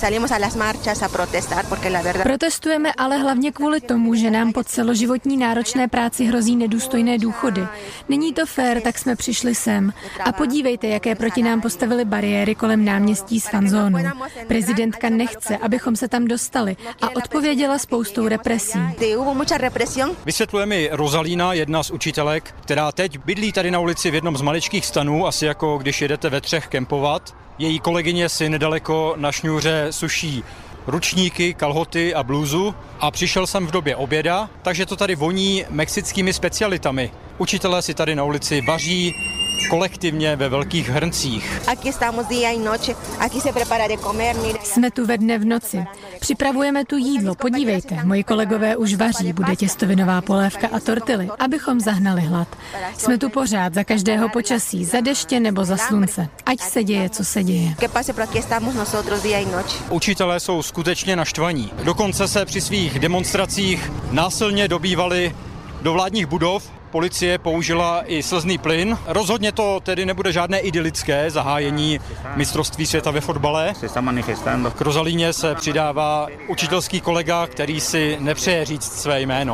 Protestujeme ale hlavně kvůli tomu, že nám po celoživotní náročné práci hrozí nedůstojné důchody. Není to fér, tak jsme přišli sem. A podívejte, jaké proti nám postavili bariéry kolem náměstí s fanzónou. Prezidentka nechce, abychom se tam dostali a odpověděla spoustou represí. Vysvětluje mi Rosalína, jedna z učitelek, která teď bydlí tady na ulici v jednom z maličkých stanů, asi jako když jedete ve Třech kempovat. Její kolegyně si nedaleko na šňůře suší ručníky, kalhoty a blůzu a přišel jsem v době oběda, takže to tady voní mexickými specialitami. Učitelé si tady na ulici vaří kolektivně ve velkých hrncích. Jsme tu ve dne v noci. Připravujeme tu jídlo, podívejte. Moji kolegové už vaří, bude těstovinová polévka a tortily, abychom zahnali hlad. Jsme tu pořád, za každého počasí, za deště nebo za slunce. Ať se děje, co se děje. Učitelé jsou skutečně naštvaní. Dokonce se při svých demonstracích násilně dobývali do vládních budov. Policie použila i slzný plyn. Rozhodně to tedy nebude žádné idylické zahájení mistrovství světa ve fotbale. K Rosalíně se přidává učitelský kolega, který si nepřeje říct své jméno.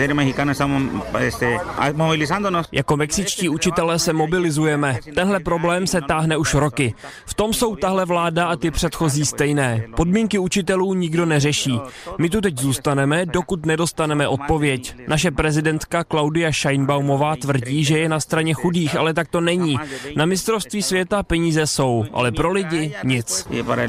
Jako mexičtí učitelé se mobilizujeme. Tenhle problém se táhne už roky. V tom jsou tahle vláda a ty předchozí stejné. Podmínky učitelů nikdo neřeší. My tu teď zůstaneme, dokud nedostaneme odpověď. Naše prezidentka Claudia Sheinbaumová tvrdí, že je na straně chudých, ale tak to není. Na mistrovství světa peníze jsou, ale pro lidi nic.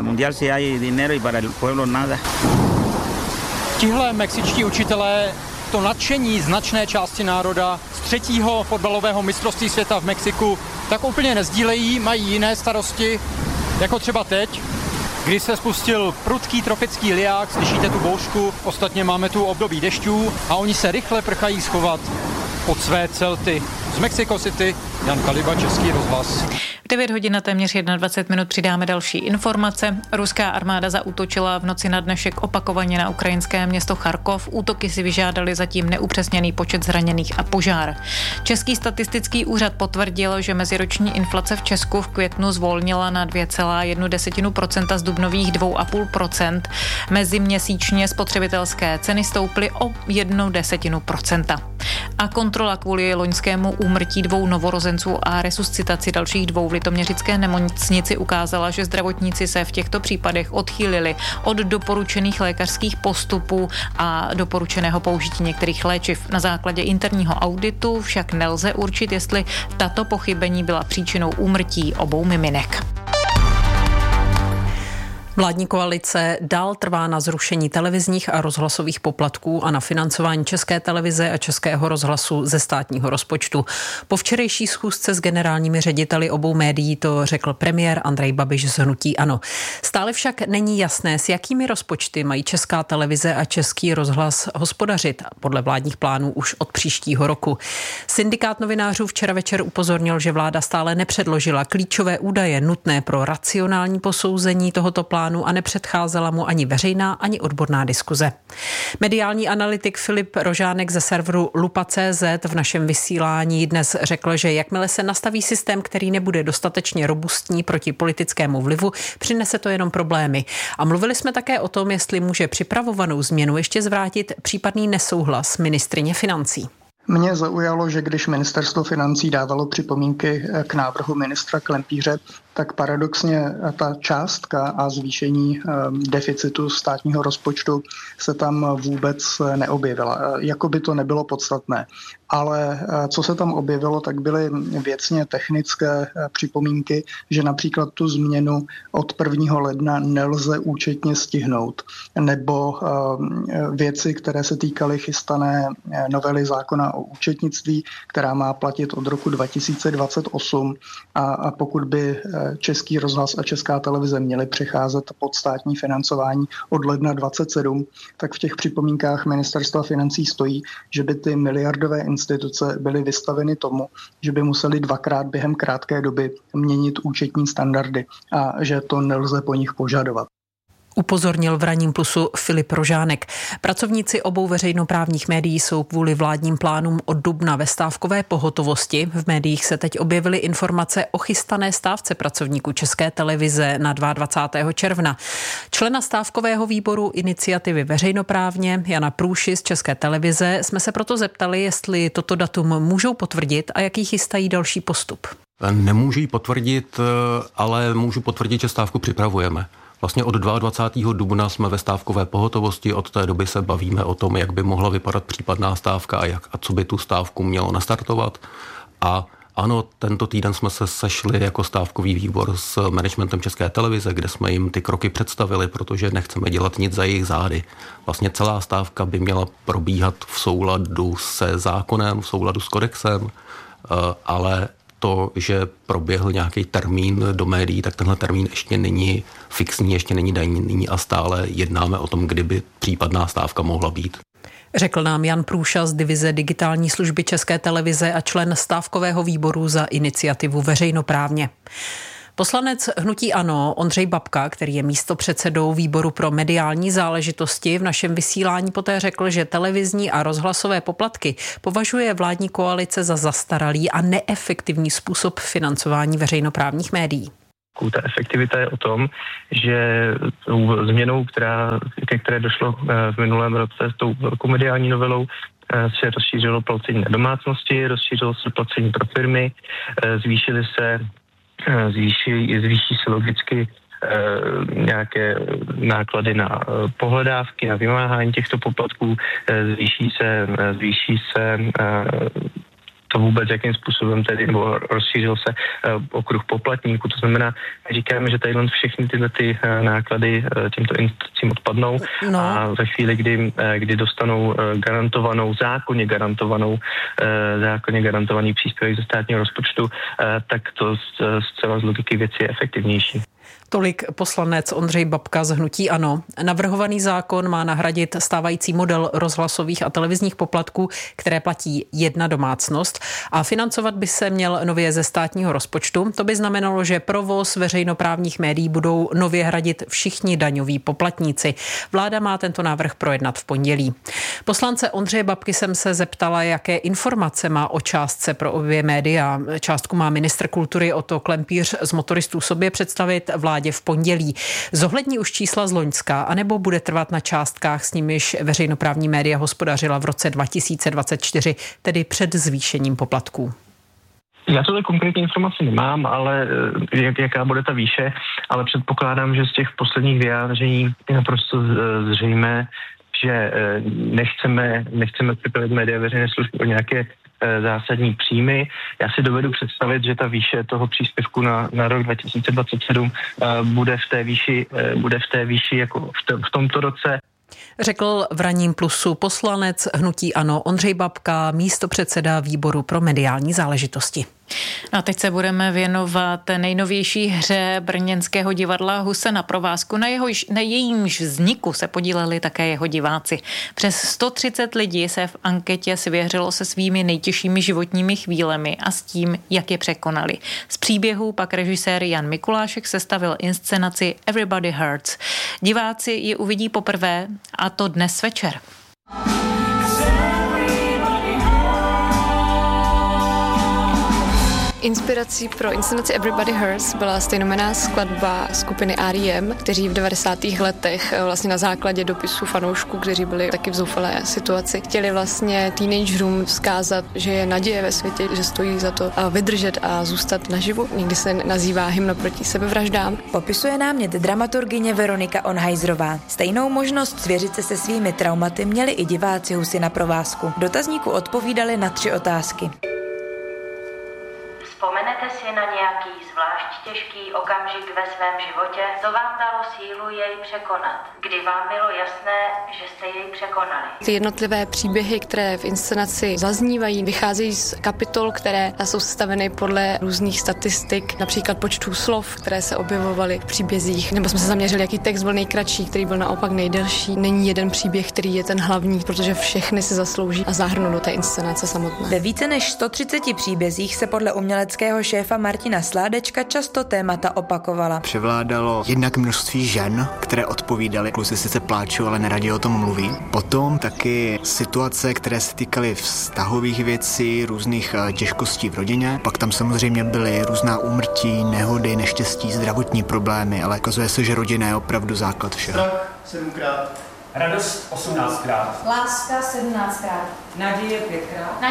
Tihle mexičtí učitelé to nadšení značné části národa z 3. fotbalového mistrovství světa v Mexiku tak úplně nezdílejí, mají jiné starosti, jako třeba teď, kdy se spustil prudký tropický liák, slyšíte tu bouřku, ostatně máme tu období dešťů a oni se rychle prchají schovat pod své celty. Z Mexico City, Jan Kaliba, Český rozhlas. 9 hodin a téměř 21 minut přidáme další informace. Ruská armáda zaútočila v noci na dnešek opakovaně na ukrajinské město Charkov. Útoky si vyžádali zatím neupřesněný počet zraněných a požár. Český statistický úřad potvrdil, že meziroční inflace v Česku v květnu zvolnila na 2,1% z dubnových 2,5%. Meziměsíčně spotřebitelské ceny stouply o 0,1%. A kontrola kvůli loňskému úmrtí 2 novorozenců a resuscitaci dalších 2 v litoměřické nemocnici ukázala, že zdravotníci se v těchto případech odchýlili od doporučených lékařských postupů a doporučeného použití některých léčiv. Na základě interního auditu však nelze určit, jestli tato pochybení byla příčinou úmrtí obou miminek. Vládní koalice dál trvá na zrušení televizních a rozhlasových poplatků a na financování České televize a Českého rozhlasu ze státního rozpočtu. Po včerejší schůzce s generálními řediteli obou médií to řekl premiér Andrej Babiš z hnutí ANO. Stále však není jasné, s jakými rozpočty mají Česká televize a Český rozhlas hospodařit podle vládních plánů už od příštího roku. Syndikát novinářů včera večer upozornil, že vláda stále nepředložila klíčové údaje nutné pro racionální posouzení tohoto plánu a nepředcházela mu ani veřejná, ani odborná diskuze. Mediální analytik Filip Rožánek ze serveru Lupa.cz v našem vysílání dnes řekl, že jakmile se nastaví systém, který nebude dostatečně robustní proti politickému vlivu, přinese to jenom problémy. A mluvili jsme také o tom, jestli může připravovanou změnu ještě zvrátit případný nesouhlas ministryně financí. Mě zaujalo, že když ministerstvo financí dávalo připomínky k návrhu ministra Klempíře, tak paradoxně ta částka a zvýšení deficitu státního rozpočtu se tam vůbec neobjevila. Jakoby to nebylo podstatné. Ale co se tam objevilo, tak byly věcně technické připomínky, že například tu změnu od 1. ledna nelze účetně stihnout. Nebo věci, které se týkaly chystané novely zákona o účetnictví, která má platit od roku 2028 a pokud by Český rozhlas a Česká televize měly přecházet pod státní financování od ledna 2027, tak v těch připomínkách Ministerstva financí stojí, že by ty miliardové instituce byly vystaveny tomu, že by museli dvakrát během krátké doby měnit účetní standardy a že to nelze po nich požadovat. Upozornil v Ranním plusu Filip Rožánek. Pracovníci obou veřejnoprávních médií jsou kvůli vládním plánům od dubna ve stávkové pohotovosti. V médiích se teď objevily informace o chystané stávce pracovníků České televize na 22. června. Člena stávkového výboru iniciativy veřejnoprávně Jana Průši z České televize jsme se proto zeptali, jestli toto datum můžou potvrdit a jaký chystají další postup. Nemůžu ji potvrdit, ale můžu potvrdit, že stávku připravujeme. Vlastně od 22. dubna jsme ve stávkové pohotovosti, od té doby se bavíme o tom, jak by mohla vypadat případná stávka a co by tu stávku mělo nastartovat. A ano, tento týden jsme se sešli jako stávkový výbor s managementem České televize, kde jsme jim ty kroky představili, protože nechceme dělat nic za jejich zády. Vlastně celá stávka by měla probíhat v souladu se zákonem, v souladu s kodexem, ale to, že proběhl nějaký termín do médií, tak tenhle termín ještě není fixní, ještě není daný a stále jednáme o tom, kdyby případná stávka mohla být. Řekl nám Jan Průša z divize digitální služby České televize a člen stávkového výboru za iniciativu veřejnoprávně. Poslanec hnutí ANO Ondřej Babka, který je místopředsedou výboru pro mediální záležitosti, v našem vysílání poté řekl, že televizní a rozhlasové poplatky považuje vládní koalice za zastaralý a neefektivní způsob financování veřejnoprávních médií. Ta efektivita je o tom, že změnou, ke které došlo v minulém roce s tou velkou mediální novelou, se rozšířilo placení na domácnosti, rozšířilo se placení pro firmy, zvýší se logicky nějaké náklady na pohledávky, na vymáhání těchto poplatků, zvýší se to vůbec, jakým způsobem tedy, nebo rozšířil se okruh poplatníků. To znamená, říkáme, že tady všechny tyhle ty náklady těmto institucím odpadnou a ve chvíli, kdy dostanou zákonně garantovaný příspěvek ze státního rozpočtu, tak to zcela z logiky věci je efektivnější. Tolik poslanec Ondřej Babka z hnutí ANO. Navrhovaný zákon má nahradit stávající model rozhlasových a televizních poplatků, které platí jedna domácnost, a financovat by se měl nově ze státního rozpočtu. To by znamenalo, že provoz veřejnoprávních médií budou nově hradit všichni daňoví poplatníci. Vláda má tento návrh projednat v pondělí. Poslance Ondřeje Babky jsem se zeptala, jaké informace má o částce pro obě média. Částku má ministr kultury Otto Klempíř z Motoristů sobě představit vládě v pondělí. Zohlední už čísla z loňska, anebo bude trvat na částkách, s nimiž veřejnoprávní média hospodařila v roce 2024, tedy před zvýšením poplatků? Já tuhle konkrétní informaci nemám, ale jaká bude ta výše, ale předpokládám, že z těch posledních vyjádření je naprosto zřejmé, že nechceme připravit média veřejné služby o nějaké zásadní příjmy. Já si dovedu představit, že ta výše toho příspěvku na rok 2027 bude v té výši jako v tomto roce. Řekl v Ranním plusu poslanec hnutí ANO Ondřej Babka, místopředseda výboru pro mediální záležitosti. A teď se budeme věnovat nejnovější hře brněnského divadla Huse na provázku. Na jejímž vzniku se podíleli také jeho diváci. Přes 130 lidí se v anketě svěřilo se svými nejtěžšími životními chvílemi a s tím, jak je překonali. Z příběhu pak režisér Jan Mikulášek sestavil inscenaci Everybody Hurts. Diváci ji uvidí poprvé, a to dnes večer. Inspirací pro inscenaci Everybody Hurts byla stejnojmenná skladba skupiny R.E.M., kteří v 90. letech vlastně na základě dopisů fanoušků, kteří byli taky v zoufalé situaci, chtěli vlastně teenagerům vzkázat, že je naděje ve světě, že stojí za to vydržet a zůstat naživu. Někdy se nazývá hymna proti sebevraždám. Popisuje námět dramaturgyně Veronika Onhajzrová. Stejnou možnost svěřit se svými traumaty měli i diváci Husy na provázku. Dotazníku odpovídali na 3 otázky. Vzpomenete si na nějaký zvláštní těžký okamžik ve svém životě? Co vám dalo sílu jej překonat? Kdy vám bylo jasné, že jste jej překonali? Ty jednotlivé příběhy, které v inscenaci zaznívají, vycházejí z kapitol, které jsou sestaveny podle různých statistik, například počtu slov, které se objevovaly v příbězích, nebo jsme se zaměřili, jaký text byl nejkratší, který byl naopak nejdelší. Není jeden příběh, který je ten hlavní, protože všechny si zaslouží a zahrnou do té inscenace samotné. Ve více než 130 příbězích se podle uměleckého šéfa Martina Sládečka často témata opakovala. Převládalo jednak množství žen, které odpovídaly, kluci sice pláčou, ale neradi o tom mluví. Potom taky situace, které se týkaly vztahových věcí, různých těžkostí v rodině. Pak tam samozřejmě byly různá úmrtí, nehody, neštěstí, zdravotní problémy, ale ukazuje se, že rodina je opravdu základ všeho. Strach 7krát, radost 18krát, láska 17krát, naděje 5krát,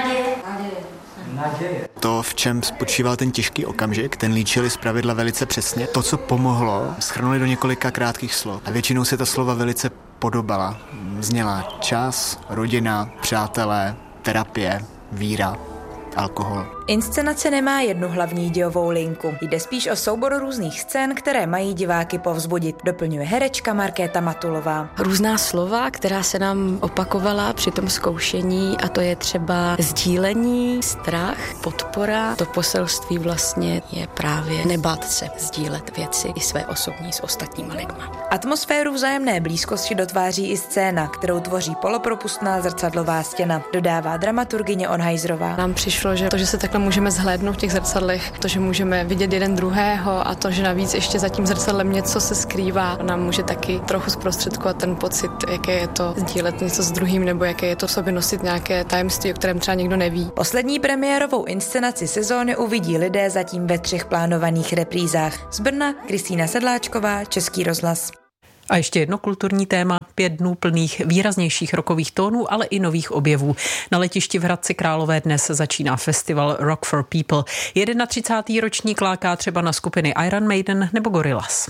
naděje. To, v čem spočíval ten těžký okamžik, ten líčili zpravidla velice přesně. To, co pomohlo, shrnuli do několika krátkých slov. A většinou se ta slova velice podobala. Zněla čas, rodina, přátelé, terapie, víra, alkohol. Inscenace nemá jednu hlavní dějovou linku. Jde spíš o soubor různých scén, které mají diváky povzbudit. Doplňuje herečka Markéta Matulová. Různá slova, která se nám opakovala při tom zkoušení, a to je třeba sdílení, strach, podpora. To poselství vlastně je právě nebát se sdílet věci i své osobní s ostatníma lidma. Atmosféru vzájemné blízkosti dotváří i scéna, kterou tvoří polopropustná zrcadlová stěna, dodává dramaturgyně Onhajzrová. Nám přišlo, že to, že se takhle můžeme zhlédnout v těch zrcadlech, to, že můžeme vidět jeden druhého a to, že navíc ještě za tím zrcadlem něco se skrývá, nám může taky trochu zprostředkovat ten pocit, jaké je to sdílet něco s druhým, nebo jaké je to v sobě nosit nějaké tajemství, o kterém třeba někdo neví. Poslední premiérovou inscenaci sezóny uvidí lidé zatím ve 3 plánovaných reprízách. Z Brna Kristýna Sedláčková, Český rozhlas. A ještě jedno kulturní téma, 5 dnů plných výraznějších rockových tónů, ale i nových objevů. Na letišti v Hradci Králové dnes začíná festival Rock for People. 31. ročník láká třeba na skupiny Iron Maiden nebo Gorillaz.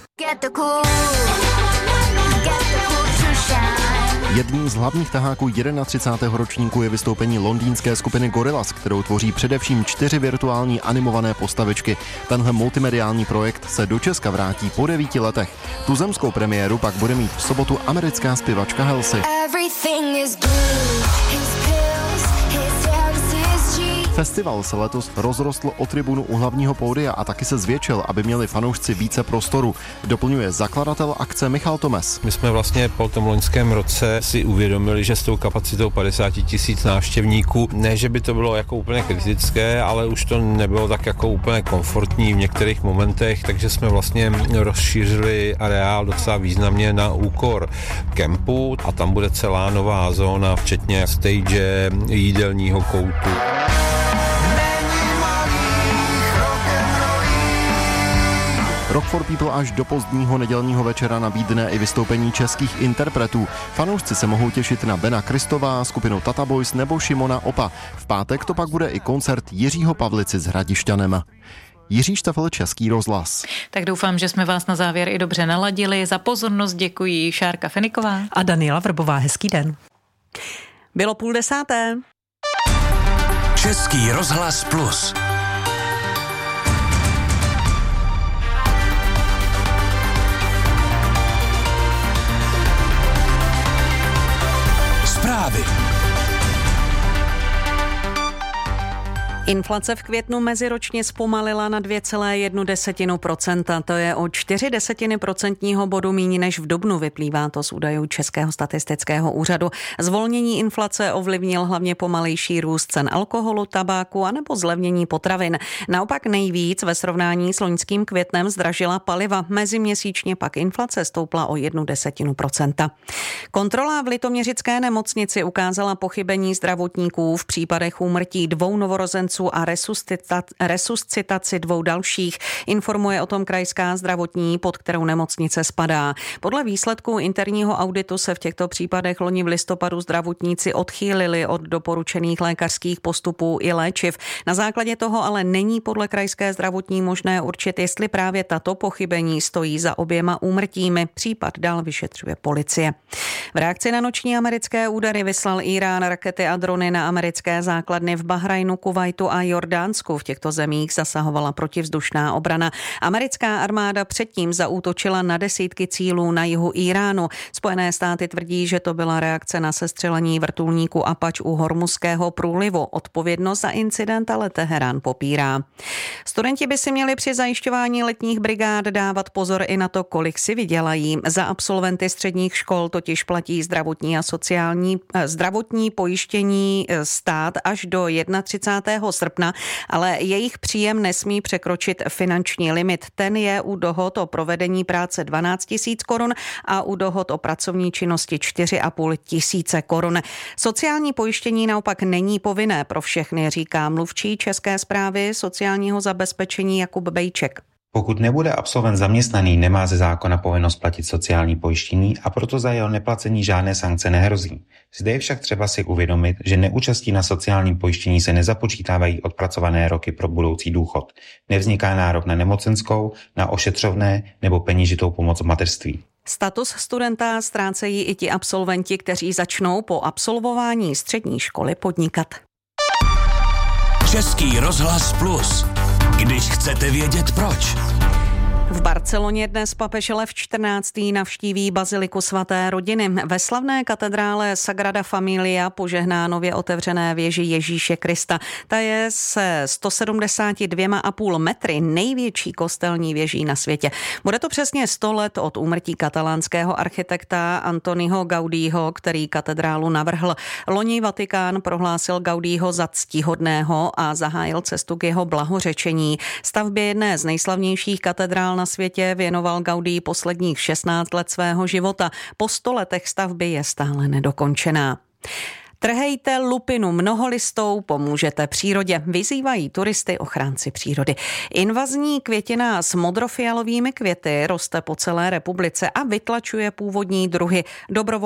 Jedním z hlavních taháků 31. ročníku je vystoupení londýnské skupiny Gorillaz, kterou tvoří především 4 virtuální animované postavičky. Tenhle multimediální projekt se do Česka vrátí po 9 letech. Tuzemskou premiéru pak bude mít v sobotu americká zpěvačka Halsey. Festival se letos rozrostl o tribunu u hlavního pódia a taky se zvětšil, aby měli fanoušci více prostoru. Doplňuje zakladatel akce Michal Tomes. My jsme vlastně po tom loňském roce si uvědomili, že s tou kapacitou 50 000 návštěvníků, ne, že by to bylo jako úplně kritické, ale už to nebylo tak jako úplně komfortní v některých momentech, takže jsme vlastně rozšířili areál docela významně na úkor kempu a tam bude celá nová zóna, včetně stage, jídelního koutu. Rock for People až do pozdního nedělního večera nabídne i vystoupení českých interpretů. Fanoušci se mohou těšit na Bena Kristová, skupinu Tata Boys nebo Šimona Opa. V pátek to pak bude i koncert Jiřího Pavlici s Hradišťanem. Jiří Štefel, Český rozhlas. Tak doufám, že jsme vás na závěr i dobře naladili. Za pozornost děkuji Šárka Feniková a Daniela Vrbová. Hezký den. Bylo 9:30. Český rozhlas Plus. Zprávy. Inflace v květnu meziročně zpomalila na 2,1%. To je o 0,4 procentního bodu míň než v dubnu, vyplývá to z údajů Českého statistického úřadu. Zvolnění inflace ovlivnil hlavně pomalejší růst cen alkoholu, tabáku a nebo zlevnění potravin. Naopak nejvíc ve srovnání s loňským květnem zdražila paliva. Meziměsíčně pak inflace stoupla o 0,1%. Kontrola v litoměřické nemocnici ukázala pochybení zdravotníků v případech úmrtí 2 novorozenců a resuscitaci 2 dalších. Informuje o tom krajská zdravotní, pod kterou nemocnice spadá. Podle výsledků interního auditu se v těchto případech loni v listopadu zdravotníci odchýlili od doporučených lékařských postupů i léčiv. Na základě toho ale není podle krajské zdravotní možné určit, jestli právě tato pochybení stojí za oběma úmrtími. Případ dál vyšetřuje policie. V reakci na noční americké údery vyslal Írán rakety a drony na americké základny v Bahrajnu, Kuvajtu a Jordánsku. V těchto zemích zasahovala protivzdušná obrana. Americká armáda předtím zaútočila na desítky cílů na jihu Iránu. Spojené státy tvrdí, že to byla reakce na sestřelení vrtulníku Apač u Hormuzského průlivu. Odpovědnost za incident ale Teherán popírá. Studenti by si měli při zajišťování letních brigád dávat pozor i na to, kolik si vydělají. Za absolventy středních škol totiž platí zdravotní pojištění stát až do 31. srpna, ale jejich příjem nesmí překročit finanční limit. Ten je u dohod o provedení práce 12 000 korun a u dohod o pracovní činnosti 4,5 tisíce korun. Sociální pojištění naopak není povinné pro všechny, říká mluvčí České správy sociálního zabezpečení Jakub Bejček. Pokud nebude absolvent zaměstnaný, nemá ze zákona povinnost platit sociální pojištění a proto za jeho neplacení žádné sankce nehrozí. Zde je však třeba si uvědomit, že neúčastí na sociálním pojištění se nezapočítávají odpracované roky pro budoucí důchod. Nevzniká nárok na nemocenskou, na ošetřovné nebo peněžitou pomoc v mateřství. Status studenta ztrácejí i ti absolventi, kteří začnou po absolvování střední školy podnikat. Český rozhlas Plus. Když chcete vědět proč. V Barceloně dnes papež Lev XIV. Navštíví baziliku svaté rodiny. Ve slavné katedrále Sagrada Familia požehná nově otevřené věži Ježíše Krista. Ta je se 172,5 metry největší kostelní věží na světě. Bude to přesně 100 let od úmrtí katalánského architekta Antoniho Gaudího, který katedrálu navrhl. Loni Vatikán prohlásil Gaudího za ctihodného a zahájil cestu k jeho blahořečení. Stavbě jedné z nejslavnějších katedrál na světě věnoval Gaudí posledních 16 let svého života. Po 100 letech stavby je stále nedokončená. Trhejte lupinu mnoholistou, pomůžete přírodě, vyzývají turisty ochránci přírody. Invazní květina s modrofialovými květy roste po celé republice a vytlačuje původní druhy.